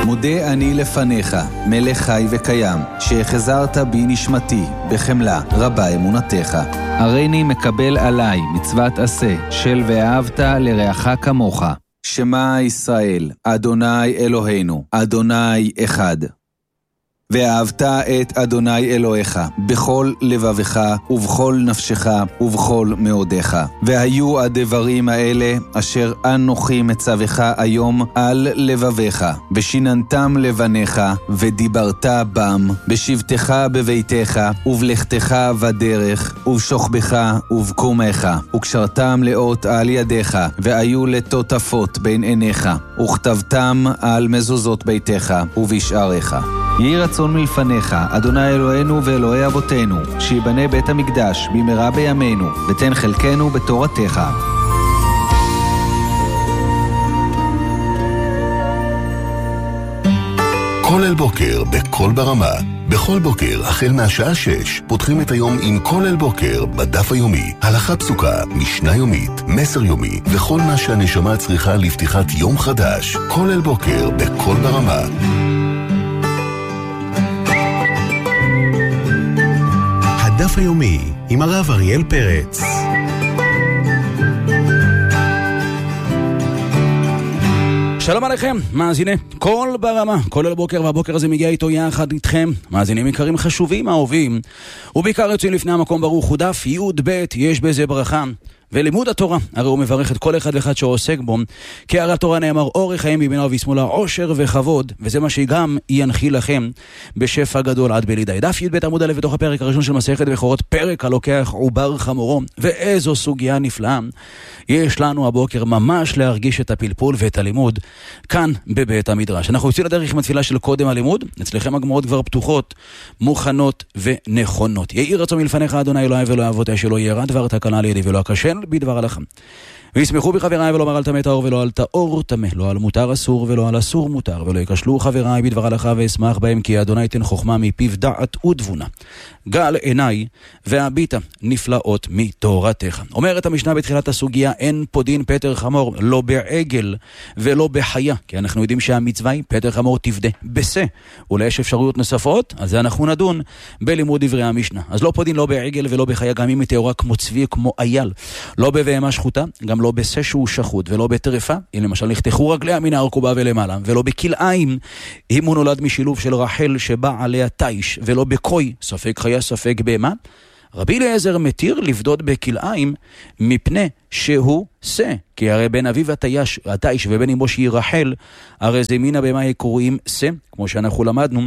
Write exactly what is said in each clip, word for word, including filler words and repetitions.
מודה אני לפניך, מלך חי וקיים, שהחזרת בי נשמתי, בחמלה רבה אמונתך. הריני מקבל עליי מצוות עשה, של ואהבת לרעך כמוך. שמע ישראל, אדוני אלוהינו, אדוני אחד. ואהבת את אדוני אלוהיך בכל לבבך ובכל נפשך ובכל מאודיך. והיו הדברים האלה אשר אנוכי מצווך היום על לבביך, ושיננתם לבניך, ודיברת בם, בשבתך בביתך, ובלכתך בדרך, ובשוכבך ובקומך, וקשרתם לאות על ידיך, והיו לטוטפות בין עיניך, וכתבתם על מזוזות ביתך ובשעריך. יהי רצון מלפניך, אדוני אלוהינו ואלוהי אבותינו, שיבנה בית המקדש במהרה בימינו, ותן חלקנו בתורתך. כל אל בוקר בכל ברמה. בכל בוקר, החל מהשעה שש, פותחים את היום עם כל אל בוקר בדף היומי. הלכה פסוקה, משנה יומית, מסר יומי, וכל מה שהנשמה צריכה לפתיחת יום חדש. כל אל בוקר בכל ברמה. הדף היומי עם הרב אריאל פרץ. שלום עליכם, מאזיני כל ברמה, כל הבוקר, והבוקר הזה מגיע איתו יחד איתכם, מאזינים יקרים חשובים, אהובים, ובעיקר יוצאים לפני המקום ברוך הוא דף י' ב', יש בזה ברכה. ולימוד התורה, הרי הוא מברך את כל אחד ואחד שעוסק בו, כי הרי התורה נאמר אורך חיים בימינה ובשמאלה, עושר וכבוד, וזה מה שגם ינחיל לכם בשפע גדול עד בלידה. דף י' ב' עמוד א' בתוך הפרק הראשון של מסכת בכורות, פרק הלוקח עובר חמורו, ואיזו סוגיה נפלאה יש לנו הבוקר ממש להרגיש את הפלפול ואת הלימוד כאן בבית המדרש. אנחנו יוצאים לדרך עם התפילה של קודם הלימוד, אצלכם הגמרות כבר פתוחות, מוכנות ונכונות. יהי רצון מלפניך אדוני אלוהי ואלוהי אבותיי, שלא ירע דבר תקלה לידי ולא אכשל בדבר הלכה. ויסמכו בחבריי ולא אמר על טמא טהור ולא על טהור טמא, לא על מותר אסור ולא על אסור מותר, ולא יקשלו חבריי בדבר הלכה ואשמח בהם, כי אדוני ייתן חוכמה מפיו דעת ותבונה. גל עיניי והביטה נפלאות מתורתך. אומרת המשנה בתחילת הסוגיה, אין פה דין פטר חמור, לא בעגל ולא בחיה, כי אנחנו יודעים שהמצווה היא פטר חמור תפדה בשה. אולי יש אפשרויות נוספות, אז אנחנו נדון בלימוד דברי המשנה. אז לא פה דין לא בעגל ולא בחיה, גם אם היא טהורה כמו צבי כמו אייל, לא בבהמה שחוטה, גם לא בשה שהוא שחוט, ולא בטרפה, אם למשל נחתכו רגליה מן הארכובה ולמעלה, ולא בכלאיים, אם הוא נולד משילוב של רחל שבא עליה תיש, ולא בקוי, ספק חיה ספק בהמה. רבי אליעזר מתיר לבדות בכלאיים מפני שהוא שא, כי הרי בין אביו התיש, התיש ובין אמו שהיא רחל, הרי זה מן הבהמה קרויים שא, כמו שאנחנו למדנו.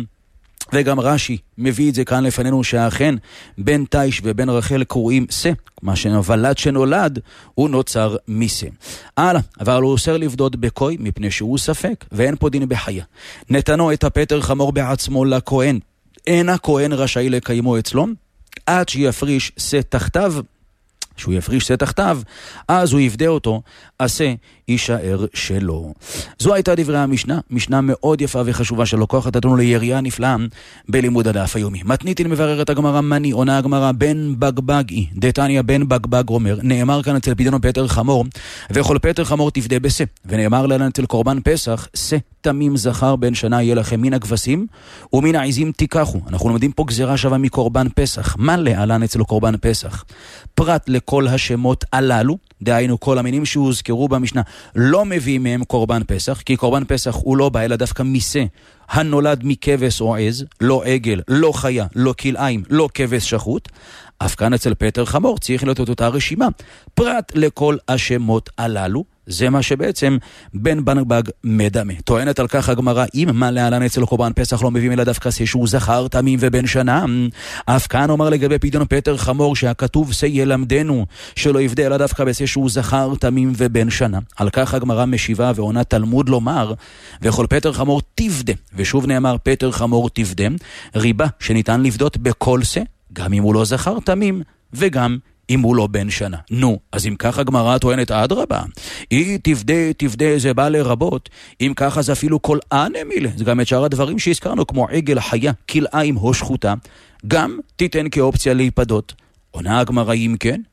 וגם רש"י מביא את זה כאן לפנינו, שאכן בין תיש ובין רחל קרויים שא, מה שנולד שנולד הוא נוצר משא. הלאה, אבל הוא אוסר לבדות בקוי מפני שהוא ספק, ואין פה דין בחיה. נתנו את הפטר חמור בעצמו לכהן, אין הכהן רשאי לקיימו אצלו עד שיפריש שא תחתיו. שהוא יפריש שא תחתיו, אז הוא יפדה אותו, עשה יישאר שלו. זו הייתה דברי המשנה, משנה מאוד יפה וחשובה שלוקחת אותנו ליריעה נפלאה בלימוד הדף היומי. מתניתין מבררת הגמרא, מני עונה הגמרא, בן בגבגי, דתניא בן בגבג אומר, נאמר כאן אצל פדיון פטר חמור, וכל פטר חמור תפדה בשא, ונאמר לנו אצל קורבן פסח, שא תמים זכר בן שנה יהיה לכם מן הכבשים, ומן העזים תיקחו. אנחנו לומדים פה גזירה שווה מקורבן פסח. מה להלן אצל קורבן פסח? פרט לכל השמות הללו, דהיינו כל המינים שהוזכרו במשנה, לא מביאים מהם קורבן פסח, כי קורבן פסח הוא לא בא אלא דווקא משא הנולד מכבש או עז, לא עגל, לא חיה, לא כלאיים, לא כבש שחוט. אף כאן אצל פטר חמור צריך להיות את אותה רשימה, פרט לכל השמות הללו. זה מה שבעצם בן בנבג מדמה. טוענת על כך הגמרא, אם מה להלן אצל קורבן פסח לא מביאים אלא דווקא שהוא זכר תמים ובן שנה, אף כאן אומר לגבי פדיון פטר חמור שהכתוב שא ילמדנו שלא יפדה אלא דווקא בשא שהוא זכר תמים ובן שנה. על כך הגמרא משיבה ועונה תלמוד לומר, וכל פטר חמור תפדה, ושוב נאמר פטר חמור תפדה, ריבה שניתן לבדות בכל שא, גם אם הוא לא זכר תמים וגם אם הוא לא בן שנה. נו, אז אם ככה גמרא טוענת אדרבה, היא תפדה, תפדה זה בא לרבות, אם ככה זה אפילו כל אנה מילה, זה גם את שאר הדברים שהזכרנו, כמו עגל, חיה, כלאיים או שחוטה, גם תיתן כאופציה להיפדות. עונה הגמרא אם כן,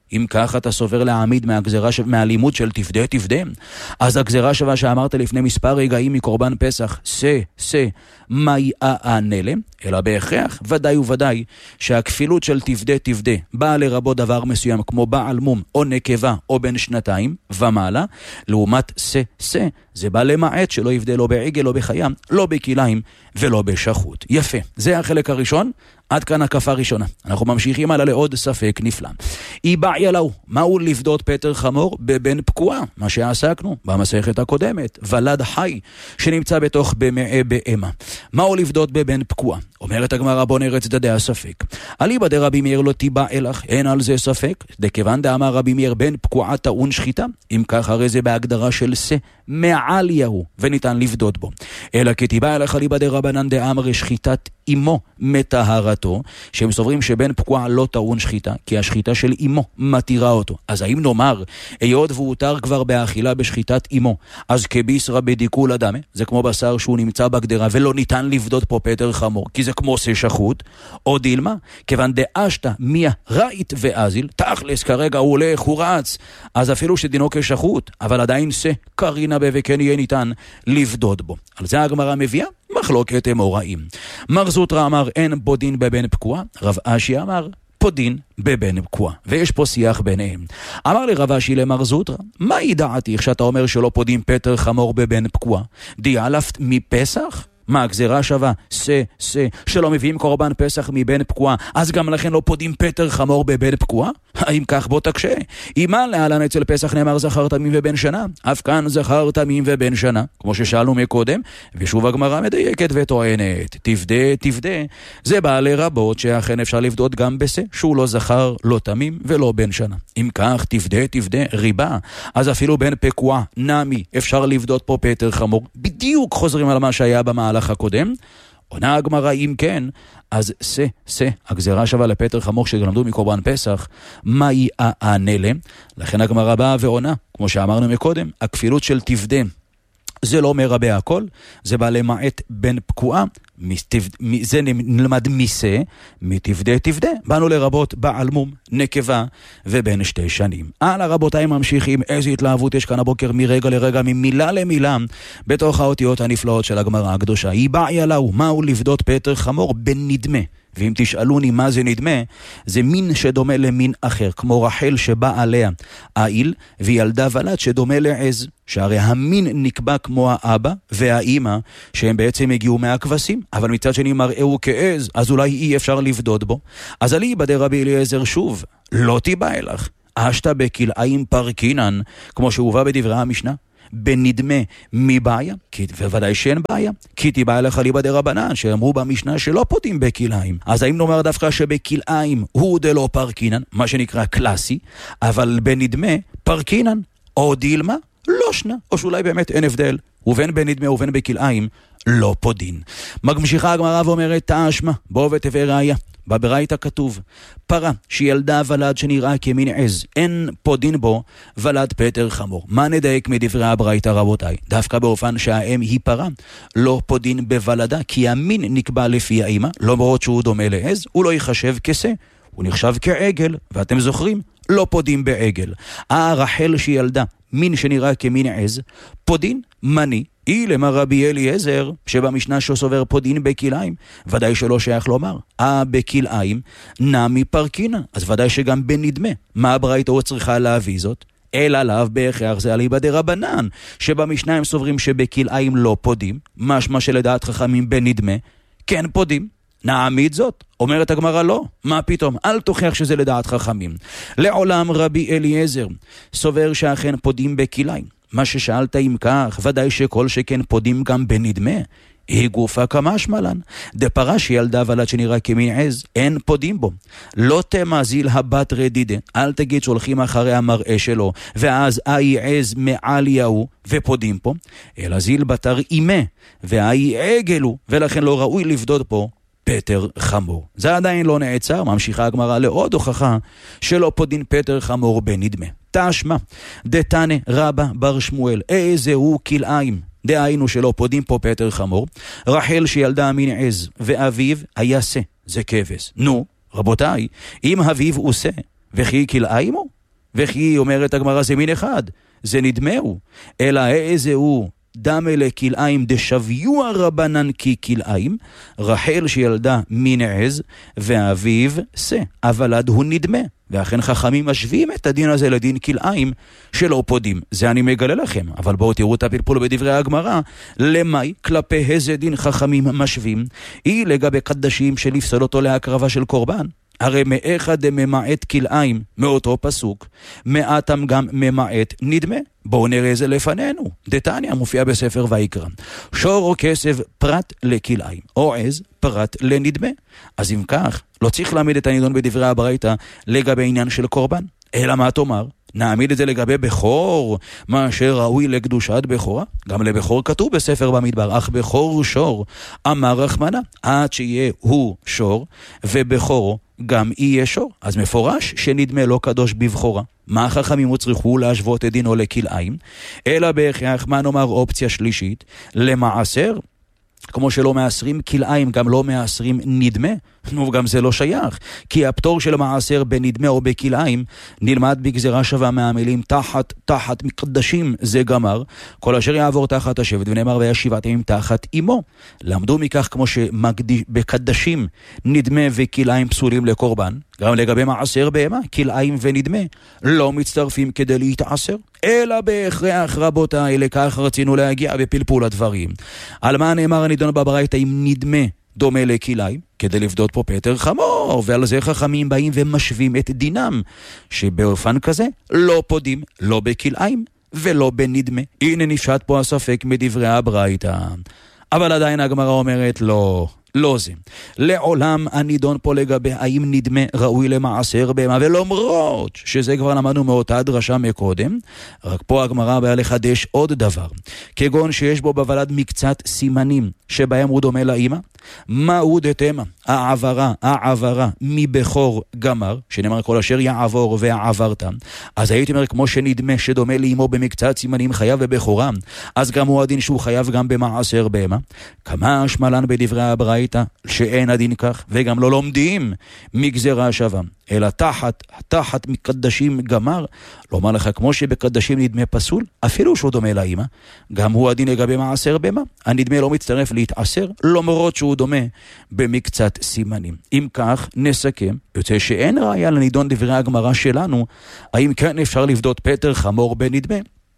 אם ככה אתה סובר להעמיד מהגזרה, מהלימוד של תפדה תפדה, אז הגזרה שווה שאמרת לפני מספר רגעים מקורבן פסח, סה, סה, מה יענה להם? אלא בהכרח, ודאי וודאי, שהכפילות של תפדה תפדה באה לרבות דבר מסוים כמו בעל מום או נקבה או בן שנתיים ומעלה, לעומת סה, סה, זה בא למעט שלא יבדה לא בעגל, לא בחיה, לא בכיליים ולא בשחות. יפה, זה החלק הראשון. עד כאן הקפה ראשונה. אנחנו ממשיכים הלאה לעוד ספק נפלא. איבעיה לו, מהו לפדות פטר חמור בבן פקועה? מה שעסקנו במסכת הקודמת. ולד חי שנמצא בתוך במעי באמה. מהו לפדות בבן פקועה? אומרת הגמרא, בוא נראה צדדי הספק. אליבא דרבי מאיר לא תיבע אלך, אין על זה ספק. דכיוון דאמר רבי מאיר בן פקועה טעון שחיטה. אם כך הרי זה בהגדרה של סה מעל יהו, וניתן לפדות בו. אלא כתיבע אלך אליבא דרבנן דאמר שחיטת אמו מטהרתו, שהם סוברים שבן פקועה לא טעון שחיטה, כי השחיטה של אמו מתירה אותו. אז האם נאמר, היות והוא הותר כבר באכילה בשחיטת אמו, אז כביסרא בדיקול אדמה, זה כמו בשר שהוא נמצא בגדרה ולא ניתן לפדות פה פטר חמור, כי זה כמו שא שחוט, או דילמה, כיוון דאשתא מיה ראית ואזיל, תכלס כרגע הוא הולך, הוא רץ, אז אפילו שדינו כשחוט, אבל עדיין שא קרינה בה וכן יהיה ניתן לפדות בו. על זה הגמרא מביאה מחלוקת אמוראים. מר זוטרא אמר אין פודין בבן פקועה, רב אשי אמר פודין בבן פקועה, ויש פה שיח ביניהם. אמר לרב אשי למר זוטרא, מה ידעתי איך שאתה אומר שלא פודין פטר חמור בבן פקועה? דיאלפת מפסח? מה הגזרה שווה? סה, סה, שלא מביאים קורבן פסח מבן פקועה, אז גם לכן לא פודים פטר חמור בבן פקועה? האם כך בוא תקשה? אימה להלן אצל פסח נאמר זכר תמים ובן שנה, אף כאן זכר תמים ובן שנה, כמו ששאלנו מקודם, ושוב הגמרא מדייקת וטוענת, תפדה, תפדה, זה בא לרבות שאכן אפשר לבדות גם בסה, שהוא לא זכר, לא תמים ולא בן שנה. אם כך, תפדה, תפדה, ריבה, אז אפילו בן פקועה, נמי, אפשר לבדות פה פטר חמור. בדיוק חוזרים על מה שהיה במהלך הקודם. עונה הגמרא, אם כן, אז סה, סה, הגזרה שווה לפטר חמור שגלמדו מקורבן פסח, מה יענה להם? לכן הגמרא באה ועונה, כמו שאמרנו מקודם, הכפילות של תפדה, זה לא מרבה הכל, זה בא למעט בן פקועה, זה נלמד מסה, מתפדה תפדה, באנו לרבות בעל מום, נקבה ובן שתי שנים. על הרבותיי ממשיכים, איזו התלהבות יש כאן הבוקר מרגע לרגע, ממילה למילה, בתוך האותיות הנפלאות של הגמרא הקדושה. איבעיה לו, מהו לפדות פטר חמור? בנדמה. ואם תשאלוני מה זה נדמה, זה מין שדומה למין אחר, כמו רחל שבא עליה העיל, וילדה ולד שדומה לעז, שהרי המין נקבע כמו האבא והאימא, שהם בעצם הגיעו מהכבשים, אבל מצד שני מראהו כעז, אז אולי אי אפשר לבדוד בו. אז אליבא דרבי אליעזר שוב, לא תיבע אלך, אשתא בכלאיים פרקינן, כמו שהובא בדברי המשנה, בנדמה מבעיה, וודאי שאין בעיה, כי תיבע לך ליבא דרבנן, שאמרו במשנה שלא פודים בכלאיים. אז האם נאמר דווקא שבכלאיים הוא דלא פרקינן, מה שנקרא קלאסי, אבל בנדמה פרקינן, או דילמה, לא שנה, או שאולי באמת אין הבדל, ובין בנדמה ובין בכלאיים, לא פודין. ממשיכה הגמרא ואומרת, תשמע, בוא ותביא ראיה. בברייתא כתוב, פרה שילדה ולד שנראה כמין עז, אין פודין בו ולד פטר חמור. מה נדייק מדברי הברייתא רבותיי? דווקא באופן שהאם היא פרה, לא פודין בוולדה, כי המין נקבע לפי האמא, למרות שהוא דומה לעז, הוא לא יחשב כסה, הוא נחשב כעגל, ואתם זוכרים? לא פודין בעגל. אה, רחל שילדה, מין שנראה כמין עז, פודין מני, היא למר רבי אליעזר, שבמשנה שסובר פודין בכלאיים, ודאי שלא שייך לומר, אה בכלאיים, נמי פרקינן, אז ודאי שגם בנדמה, מה הברייתא הוא צריכה להביא זאת? אלא לאו בהכרח זה אליבא דרבנן, שבמשנה הם סוברים שבכלאיים לא פודים, משמע שלדעת חכמים בנדמה, כן פודים. נעמיד זאת, אומרת הגמרא לא, מה פתאום, אל תוכיח שזה לדעת חכמים. לעולם רבי אליעזר סובר שאכן פודים בכלאיים. מה ששאלת אם כך, ודאי שכל שכן פודים גם בנדמה, היא גופה כמשמלן. דפרה שילדה ולד שנראה כמין עז, אין פודים בו. לא תמזיל הבת רדידה, אל תגיד שהולכים אחרי המראה שלו, ואז אי עז מעל יהו, ופודים פה, אלא זיל בתר אימה, ואי עגלו, ולכן לא ראוי לבדוד פה פטר חמור. זה עדיין לא נעצר, ממשיכה הגמרא לעוד הוכחה שלא פודין פטר חמור בנדמה. תשמע, דתנא רבא בר שמואל, איזה הוא כלאיים, דהיינו שלא פודים פה פטר חמור, רחל שילדה מין עז, ואביו היה שא, זה כבש. נו, רבותיי, אם אביו הוא שא, וכי כלאיים הוא? וכי אומרת הגמרא זה מין אחד, זה נדמהו, אלא איזה הוא דמה לכלאיים דשביוע רבנן כי כלאיים, רחל שילדה מין עז, ואביו שא, אבל עד הוא נדמה. ואכן חכמים משווים את הדין הזה לדין כלאיים שלא פודים. זה אני מגלה לכם, אבל בואו תראו את הפלפול בדברי הגמרא. למי כלפי איזה דין חכמים משווים? היא לגבי קדשים שלפסול אותו להקרבה של קורבן. הרי מאחד ממעט כלאיים מאותו פסוק, מעטם גם ממעט נדמה. בואו נראה זה לפנינו. דתניא מופיע בספר ויקרא. שור או כסף פרט לכלאיים, או עז פרט לנדמה. אז אם כך, לא צריך להעמיד את הנידון בדברי הברייתא לגבי עניין של קורבן. אלא מה תאמר? נעמיד את זה לגבי בכור, מה שראוי לקדושת בכורה. גם לבכור כתוב בספר במדבר, אך בכור שור, אמר רחמנא, עד שיהיה הוא שור, ובכורו גם יהיה שור. אז מפורש שנדמה לא קדוש בבכורה. מה החכמים הוצריכו להשוות את דינו לכלאיים? אלא בהכרח, מה נאמר אופציה שלישית? למעשר, כמו שלא מעשרים כלאיים, גם לא מעשרים נדמה. נו, גם זה לא שייך, כי הפטור של מעשר בנדמה או בכלאיים נלמד בגזרה שווה מהמילים תחת, תחת מקדשים זה גמר, כל אשר יעבור תחת השבט, ונאמר וישיבתם תחת אמו. למדו מכך כמו שבקדשים נדמה וכלאיים פסולים לקורבן, גם לגבי מעשר בהמה, כלאיים ונדמה לא מצטרפים כדי להתעשר, אלא בהכרח רבותיי, לכך רצינו להגיע בפלפול הדברים. על מה נאמר הנידון בברייתא אם נדמה דומה לכלאיים? כדי לפדות פה פטר חמור, ועל זה חכמים באים ומשווים את דינם, שבאופן כזה לא פודים, לא בכלאיים ולא בנדמה. הנה נפשט פה הספק מדברי הברייתא. אבל עדיין הגמרא אומרת לא, לא זה. לעולם הנידון פה לגבי האם נדמה ראוי למעשר בהמה, ולמרות שזה כבר למדנו מאותה דרשה מקודם, רק פה הגמרא באה לחדש עוד דבר, כגון שיש בו בוולד מקצת סימנים שבהם הוא דומה לאמא. מהו דתמה? העברה, העברה מבכור גמר, שנאמר כל אשר יעבור והעברת. אז הייתי אומר כמו שנדמה שדומה לאמו במקצת סימנים חייב בבכורה, אז גם הוא הדין שהוא חייב גם במעשר בהמה. כמה שמלן בדברי הברייתא שאין הדין כך, וגם לא לומדים מגזרה שווה, אלא תחת, תחת מקדשים גמר. לומר לך כמו שבקדשים נדמה פסול, אפילו שהוא דומה לאמא, גם הוא הדין לגבי מעשר בהמה. הנדמה לא מצטרף להתעשר, למרות שהוא דומה במקצת סימנים. אם כך נסכם, יוצא שאין ראיה לנידון דברי הגמרא שלנו, האם כן אפשר לבדות פטר חמור בנדמה?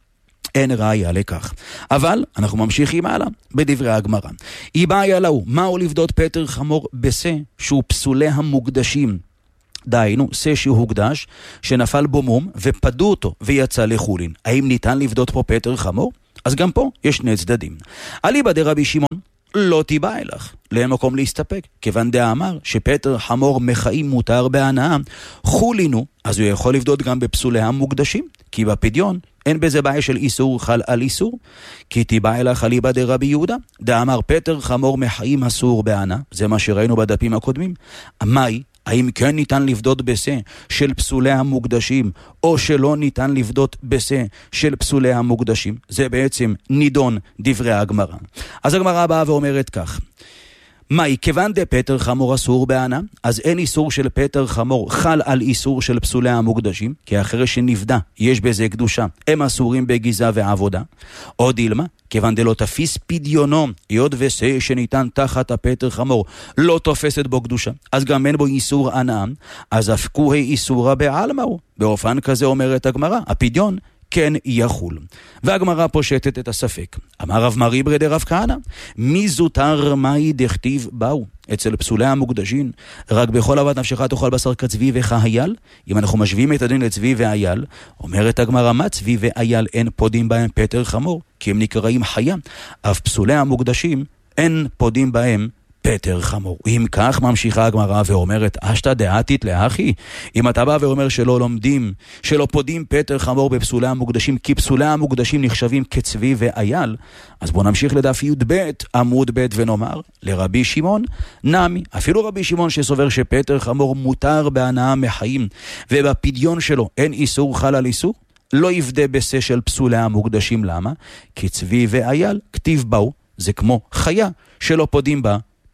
אין ראיה לכך. אבל אנחנו ממשיכים הלאה בדברי הגמרא. היא בעיה לו, מהו לבדות פטר חמור בשה שהוא פסולי המוקדשים? דהיינו, שא שהוקדש, שנפל בו מום ופדו אותו ויצא לחולין. האם ניתן לבדות פה פטר חמור? אז גם פה יש שני צדדים. אליבא דרבי שמעון לא תיבא אלך, לאין מקום להסתפק, כיוון דאמר שפטר חמור מחיים מותר בהנאה, חולינו, אז הוא יכול לבדות גם בפסולי המוקדשים, כי בפדיון אין בזה בעיה של איסור חל על איסור. כי תיבא אלך אליבא דרבי יהודה, דאמר פטר חמור מחיים אסור בהנאה, זה מה שראינו בדפים הקודמים. המאי, האם כן ניתן לבדות בשה של פסולי המוקדשים, או שלא ניתן לבדות בשה של פסולי המוקדשים? זה בעצם נידון דברי הגמרא. אז הגמרא באה ואומרת כך, מאי, כיוון דפטר חמור אסור בהנאה, אז אין איסור של פטר חמור חל על איסור של פסולי המוקדשים, כי אחרי שנפדה יש בזה קדושה, הם אסורים בגיזה ועבודה. או דילמה, כיוון דלא תפיס פדיונו, יוד ושא שניתן תחת הפטר חמור, לא תופסת בו קדושה, אז גם אין בו איסור הנאה, אז הפקו איסורה בעלמאו. באופן כזה אומרת הגמרא, הפדיון כן יחול. והגמרא פושטת את הספק. אמר רב מריברא דרב כהנא, מי זוטר מאי דכתיב באו? אצל פסולי המוקדשים, רק בכל אהבת נפשך תאכל בשר כצבי וכאייל. אם אנחנו משווים את הדין לצבי ואייל, אומרת הגמרא, מה צבי ואייל אין פודים בהם פטר חמור? כי הם נקראים חיה. אף פסולי המוקדשים אין פודים בהם פטר חמור. אם כך ממשיכה הגמרא ואומרת, אשתא דעתית לאחי, אם אתה בא ואומר שלא לומדים, שלא פודים פטר חמור בפסולי המוקדשים, כי פסולי המוקדשים נחשבים כצבי ואייל, אז בוא נמשיך לדף י"ב עמוד ב' ונאמר, לרבי שמעון נמי, אפילו רבי שמעון שסובר שפטר חמור מותר בהנאה מחיים, ובפדיון שלו אין איסור חל על איסור, לא יבדה בשה של פסולי המוקדשים. למה? כי צבי ואייל כתיב באו, זה כמו חיה שלא פודים בה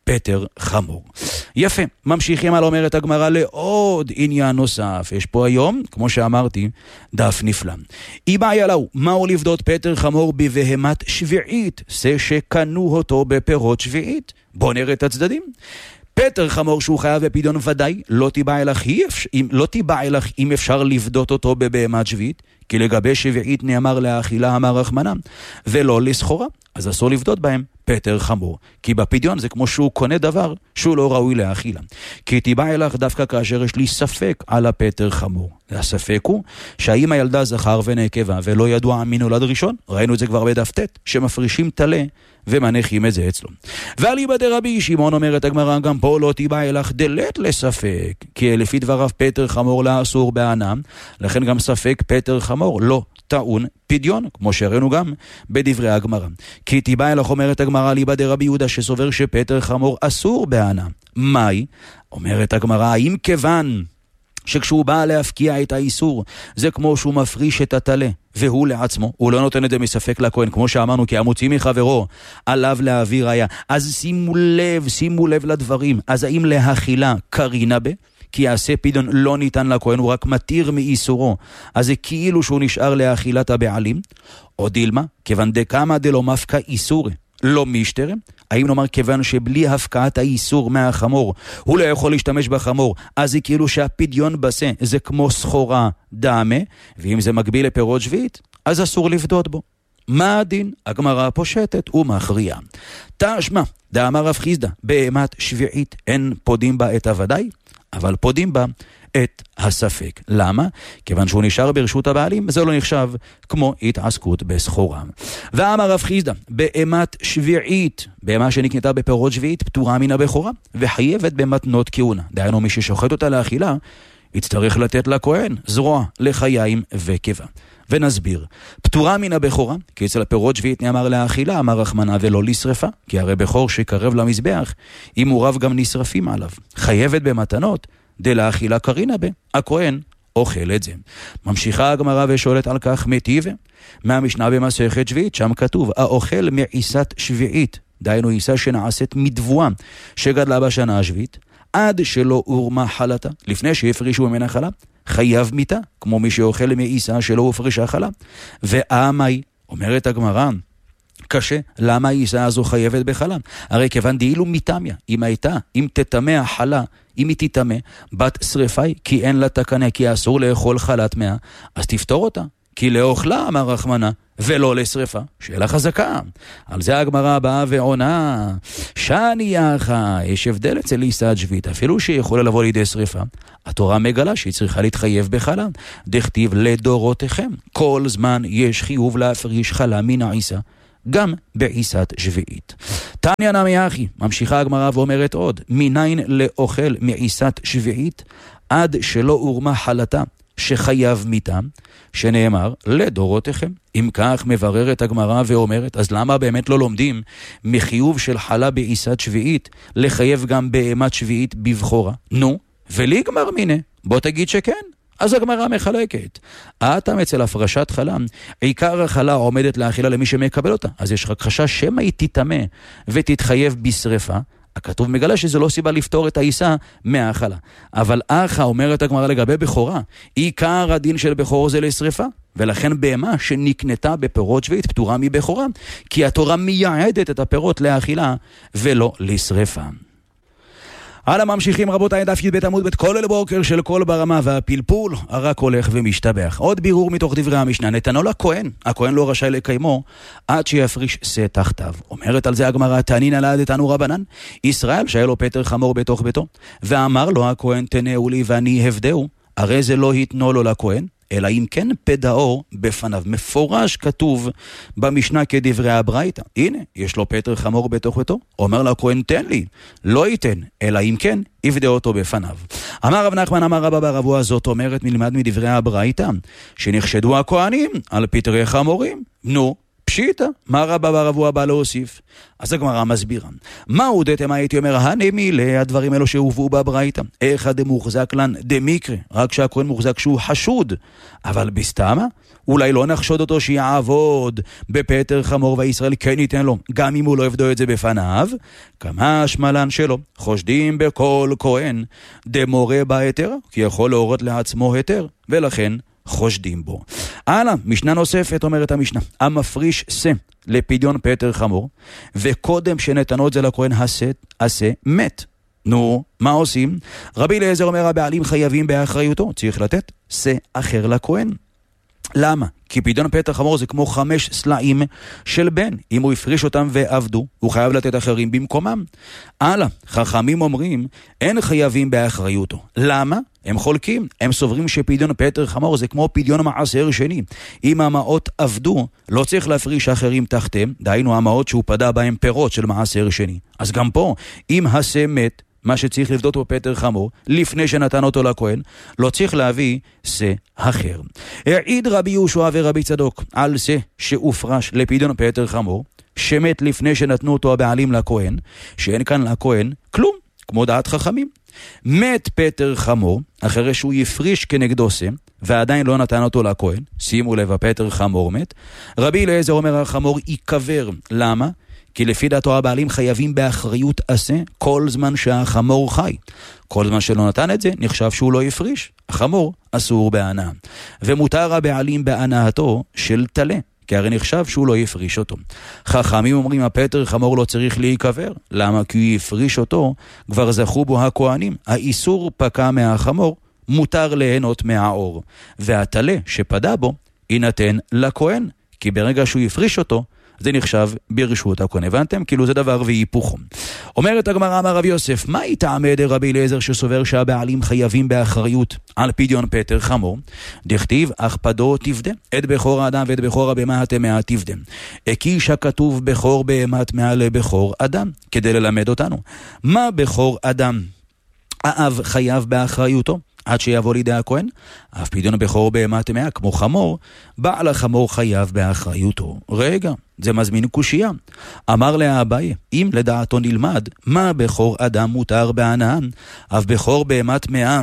פטר חמור. יפה, ממשיכים על אומרת הגמרא לעוד עניין נוסף. יש פה היום, כמו שאמרתי, דף נפלא. אי בעיה לו, מהו לפדות פטר חמור בבהמת שביעית, זה שקנו אותו בפירות שביעית? בוא נראה את הצדדים. פטר חמור שהוא חייב בפדיון ודאי, לא תיבע אלך, אם, לא תיבע אלך אם אפשר לפדות אותו בבהמת שביעית, כי לגבי שביעית נאמר לאכילה אמר רחמנא, ולא לסחורה, אז אסור לפדות בהם פטר חמור. כי בפדיון זה כמו שהוא קונה דבר שהוא לא ראוי לאכילה. כי תיבע אלך דווקא כאשר יש לי ספק על הפטר חמור. הספק הוא שהאם הילדה זכר ונקבה ולא ידוע מי נולד ראשון, ראינו את זה כבר בדף ט', שמפרישים תלה ומניחים את זה אצלו. ואליבא דרבי שמעון אומרת הגמרא, גם פה לא תיבע אלך דלת לספק, כי לפי דבריו פטר חמור לא אסור בענם, לכן גם ספק פטר חמור לא טעון פדיון, כמו שראינו גם בדברי הגמרא. כי תיבע אלך אומרת הגמרא אליבא דרבי יהודה שסובר שפטר חמור אסור בענם. מהי? אומרת הגמרא, האם כיוון שכשהוא בא להפקיע את האיסור, זה כמו שהוא מפריש את התלה, והוא לעצמו, הוא לא נותן את זה מספק לכהן, כמו שאמרנו, כי המוציא מחברו, עליו להעביר היה. אז שימו לב, שימו לב לדברים. אז האם להכילה קרינה בה? כי יעשה פדיון לא ניתן לכהן, הוא רק מתיר מאיסורו. אז זה כאילו שהוא נשאר להאכילת הבעלים. או דילמה, כיוון דקמה דלא מפקע איסור, לא משתרם. האם נאמר כיוון שבלי הפקעת האיסור מהחמור, הוא לא יכול להשתמש בחמור, אז זה כאילו שהפדיון בזה, זה כמו סחורה דמה, ואם זה מקביל לפירות שביעית, אז אסור לפדות בו. מה הדין? הגמרא פושטת ומכריעה. תשמע, דאמר רב חיסדא, בהמת שביעית אין פודים בה את הוודאי, אבל פודים בה את הספק. למה? כיוון שהוא נשאר ברשות הבעלים, זה לא נחשב כמו התעסקות בסחורה. ואמר רב חיסדא, בהמת שביעית, בהמה שנקנתה בפירות שביעית, פטורה מן הבכורה, וחייבת במתנות כהונה. דהיינו, מי ששוחט אותה לאכילה, יצטרך לתת לכהן זרוע לחיים וקיבה. ונסביר, פטורה מן הבכורה, כי אצל הפירות שביעית נאמר לאכילה, אמר רחמנא ולא לשרפה, כי הרי בכור שקרב למזבח, אם הוא רב גם נשרפים עליו. חייבת במתנות, דלאכילה קרינה בה, הכהן אוכל את זה. ממשיכה הגמרא ושואלת על כך מטיבה, מהמשנה במסכת שביעית, שם כתוב, האוכל מעיסת שביעית, דהיינו עיסה שנעשית מדבואה, שגדלה בשנה השביעית, עד שלא הורמה חלתה, לפני שהפרישו ממנה חלה, חייב מיתה, כמו מי שאוכל מעיסה שלא הופרשה חלה. ואמי, אומרת הגמרא, קשה, למה העיסה הזו חייבת בחלה? הרי כיוון דאילו מיתמיה, אם הייתה, אם תטמא החלה, אם היא תטמא, בת שריפי, כי אין לה תקנה, כי אסור לאכול חלת מאה, אז תפתור אותה. כי לאוכלה, אמר רחמנא, ולא לשריפה, שאלה חזקה. על זה הגמרא באה ועונה, שאני יחה, יש הבדל אצל עיסת שביעית, אפילו שהיא יכולה לבוא לידי שריפה, התורה מגלה שהיא צריכה להתחייב בחלה, דכתיב לדורותיכם, כל זמן יש חיוב להפריש חלה מן העיסה, גם בעיסת שביעית. תניא נמי אחי, ממשיכה הגמרא ואומרת עוד, מניין לאוכל מעיסת שביעית, עד שלא הורמה חלתה, שחייב מיתה, שנאמר לדורותיכם. אם כך מבררת הגמרא ואומרת, אז למה באמת לא לומדים מחיוב של חלה בעיסת שביעית, לחייב גם בהמת שביעית בבחורה? נו, ולי גמר מיני, בוא תגיד שכן. אז הגמרא מחלקת. האטם אצל הפרשת חלה, עיקר החלה עומדת לאכילה למי שמקבל אותה, אז יש רק חשש שמא היא תטמא ותתחייב בשריפה, הכתוב מגלה שזה לא סיבה לפתור את העיסה מהאכלה. אבל אחא אומרת הגמרא לגבי בכורה, עיקר הדין של בכור זה לשריפה, ולכן בהמה שנקנתה בפירות שביעית פטורה מבכורה, כי התורה מייעדת את הפירות לאכילה ולא לשריפה. הלאה ממשיכים רבותיי, דף י"ב עמוד ב' כל אל בוקר של כל ברמה, והפלפול רק הולך ומשתבח. עוד בירור מתוך דברי המשנה, נתנו לכהן, הכהן לא רשאי לקיימו עד שיפריש שא תחתיו. אומרת על זה הגמרא, תנינא לה דתנו רבנן, ישראל שהיה לו פטר חמור בתוך ביתו, ואמר לו הכהן תנאו לי ואני הבדהו, הרי זה לא יתנו לו לכהן, אלא אם כן פדאו בפניו. מפורש כתוב במשנה כדברי הברייתא. הנה, יש לו פטר חמור בתוך ביתו. אומר לו הכהן תן לי, לא ייתן, אלא אם כן יפדה אותו בפניו. אמר רב נחמן אמר רבא בר אבוה, זאת אומרת נלמד מדברי הברייתא, שנחשדו הכהנים על פטרי חמורים. נו, פשיטה, מה רבה ברבוע בא להוסיף? אז הגמרא מסבירה. מה הוא דתם הייתי אומר, הנמילה, הדברים האלו שהובאו בברייתא, איך הדמוחזק לן דמיקרה, רק שהכהן מוחזק שהוא חשוד, אבל בסתמה, אולי לא נחשוד אותו שיעבוד בפטר חמור וישראל כן ייתן לו, גם אם הוא לא יבדו את זה בפניו, כמה שמלן שלו, חושדים בכל כהן, דמורה בהיתר, כי יכול להורות לעצמו היתר, ולכן חושדים בו. הלאה, משנה נוספת אומרת המשנה, המפריש שא לפדיון פטר חמור, וקודם שנתנו את זה לכהן עשה מת. נו, מה עושים? רבי אליעזר אומר, הבעלים חייבים באחריותו, צריך לתת שא אחר לכהן. למה? כי פדיון פטר חמור זה כמו חמש סלעים של בן. אם הוא הפריש אותם ועבדו, הוא חייב לתת אחרים במקומם. הלאה, חכמים אומרים, אין חייבים באחריותו. למה? הם חולקים. הם סוברים שפדיון פטר חמור זה כמו פדיון מעשר שני. אם המעות עבדו, לא צריך להפריש אחרים תחתם, דהיינו המעות שהוא פדה בהם פירות של מעשר שני. אז גם פה, אם השא מת, מה שצריך לבדות הוא פטר חמור, לפני שנתן אותו לכהן, לא צריך להביא שא אחר. העיד רבי יהושע ורבי צדוק על שא שהופרש לפדיון פטר חמור, שמת לפני שנתנו אותו הבעלים לכהן, שאין כאן לכהן כלום, כמו דעת חכמים. מת פטר חמור, אחרי שהוא יפריש כנגדו שא, ועדיין לא נתן אותו לכהן, שימו לב, הפטר חמור מת. רבי אליעזר אומר, החמור ייקבר. למה? כי לפי דעתו הבעלים חייבים באחריות עשה כל זמן שהחמור חי. כל זמן שלא נתן את זה, נחשב שהוא לא יפריש. החמור אסור בהנאה. ומותר הבעלים בהנאתו של תלה, כי הרי נחשב שהוא לא יפריש אותו. חכמים אומרים, הפטר חמור לא צריך להיקבר. למה? כי הוא יפריש אותו, כבר זכו בו הכהנים. האיסור פקע מהחמור, מותר ליהנות מהאור. והתלה שפדה בו, יינתן לכהן. כי ברגע שהוא יפריש אותו, זה נחשב ברשות הכהן. הבנתם? כאילו זה דבר והיפוכו. אומרת הגמרא, אמר רבי יוסף, מה יתעמד רבי אליעזר שסובר שהבעלים חייבים באחריות על פדיון פטר חמור? דכתיב, אך פדו תפדה, את בכור האדם ואת בכור הבהמה הטמאה תפדה. הקיש הכתוב בכור בהמה טמאה לבכור אדם, כדי ללמד אותנו. מה בכור אדם? האב חייב באחריותו עד שיבוא לידי הכהן, אף פדיון בכור בהמה טמאה כמו חמור, בעל החמור חייב באחריותו. רגע, זה מזמין קושיה. אמר לאביי, אם לדעתו נלמד, מה בכור אדם מותר בהנאה, אף בכור בהמה טמאה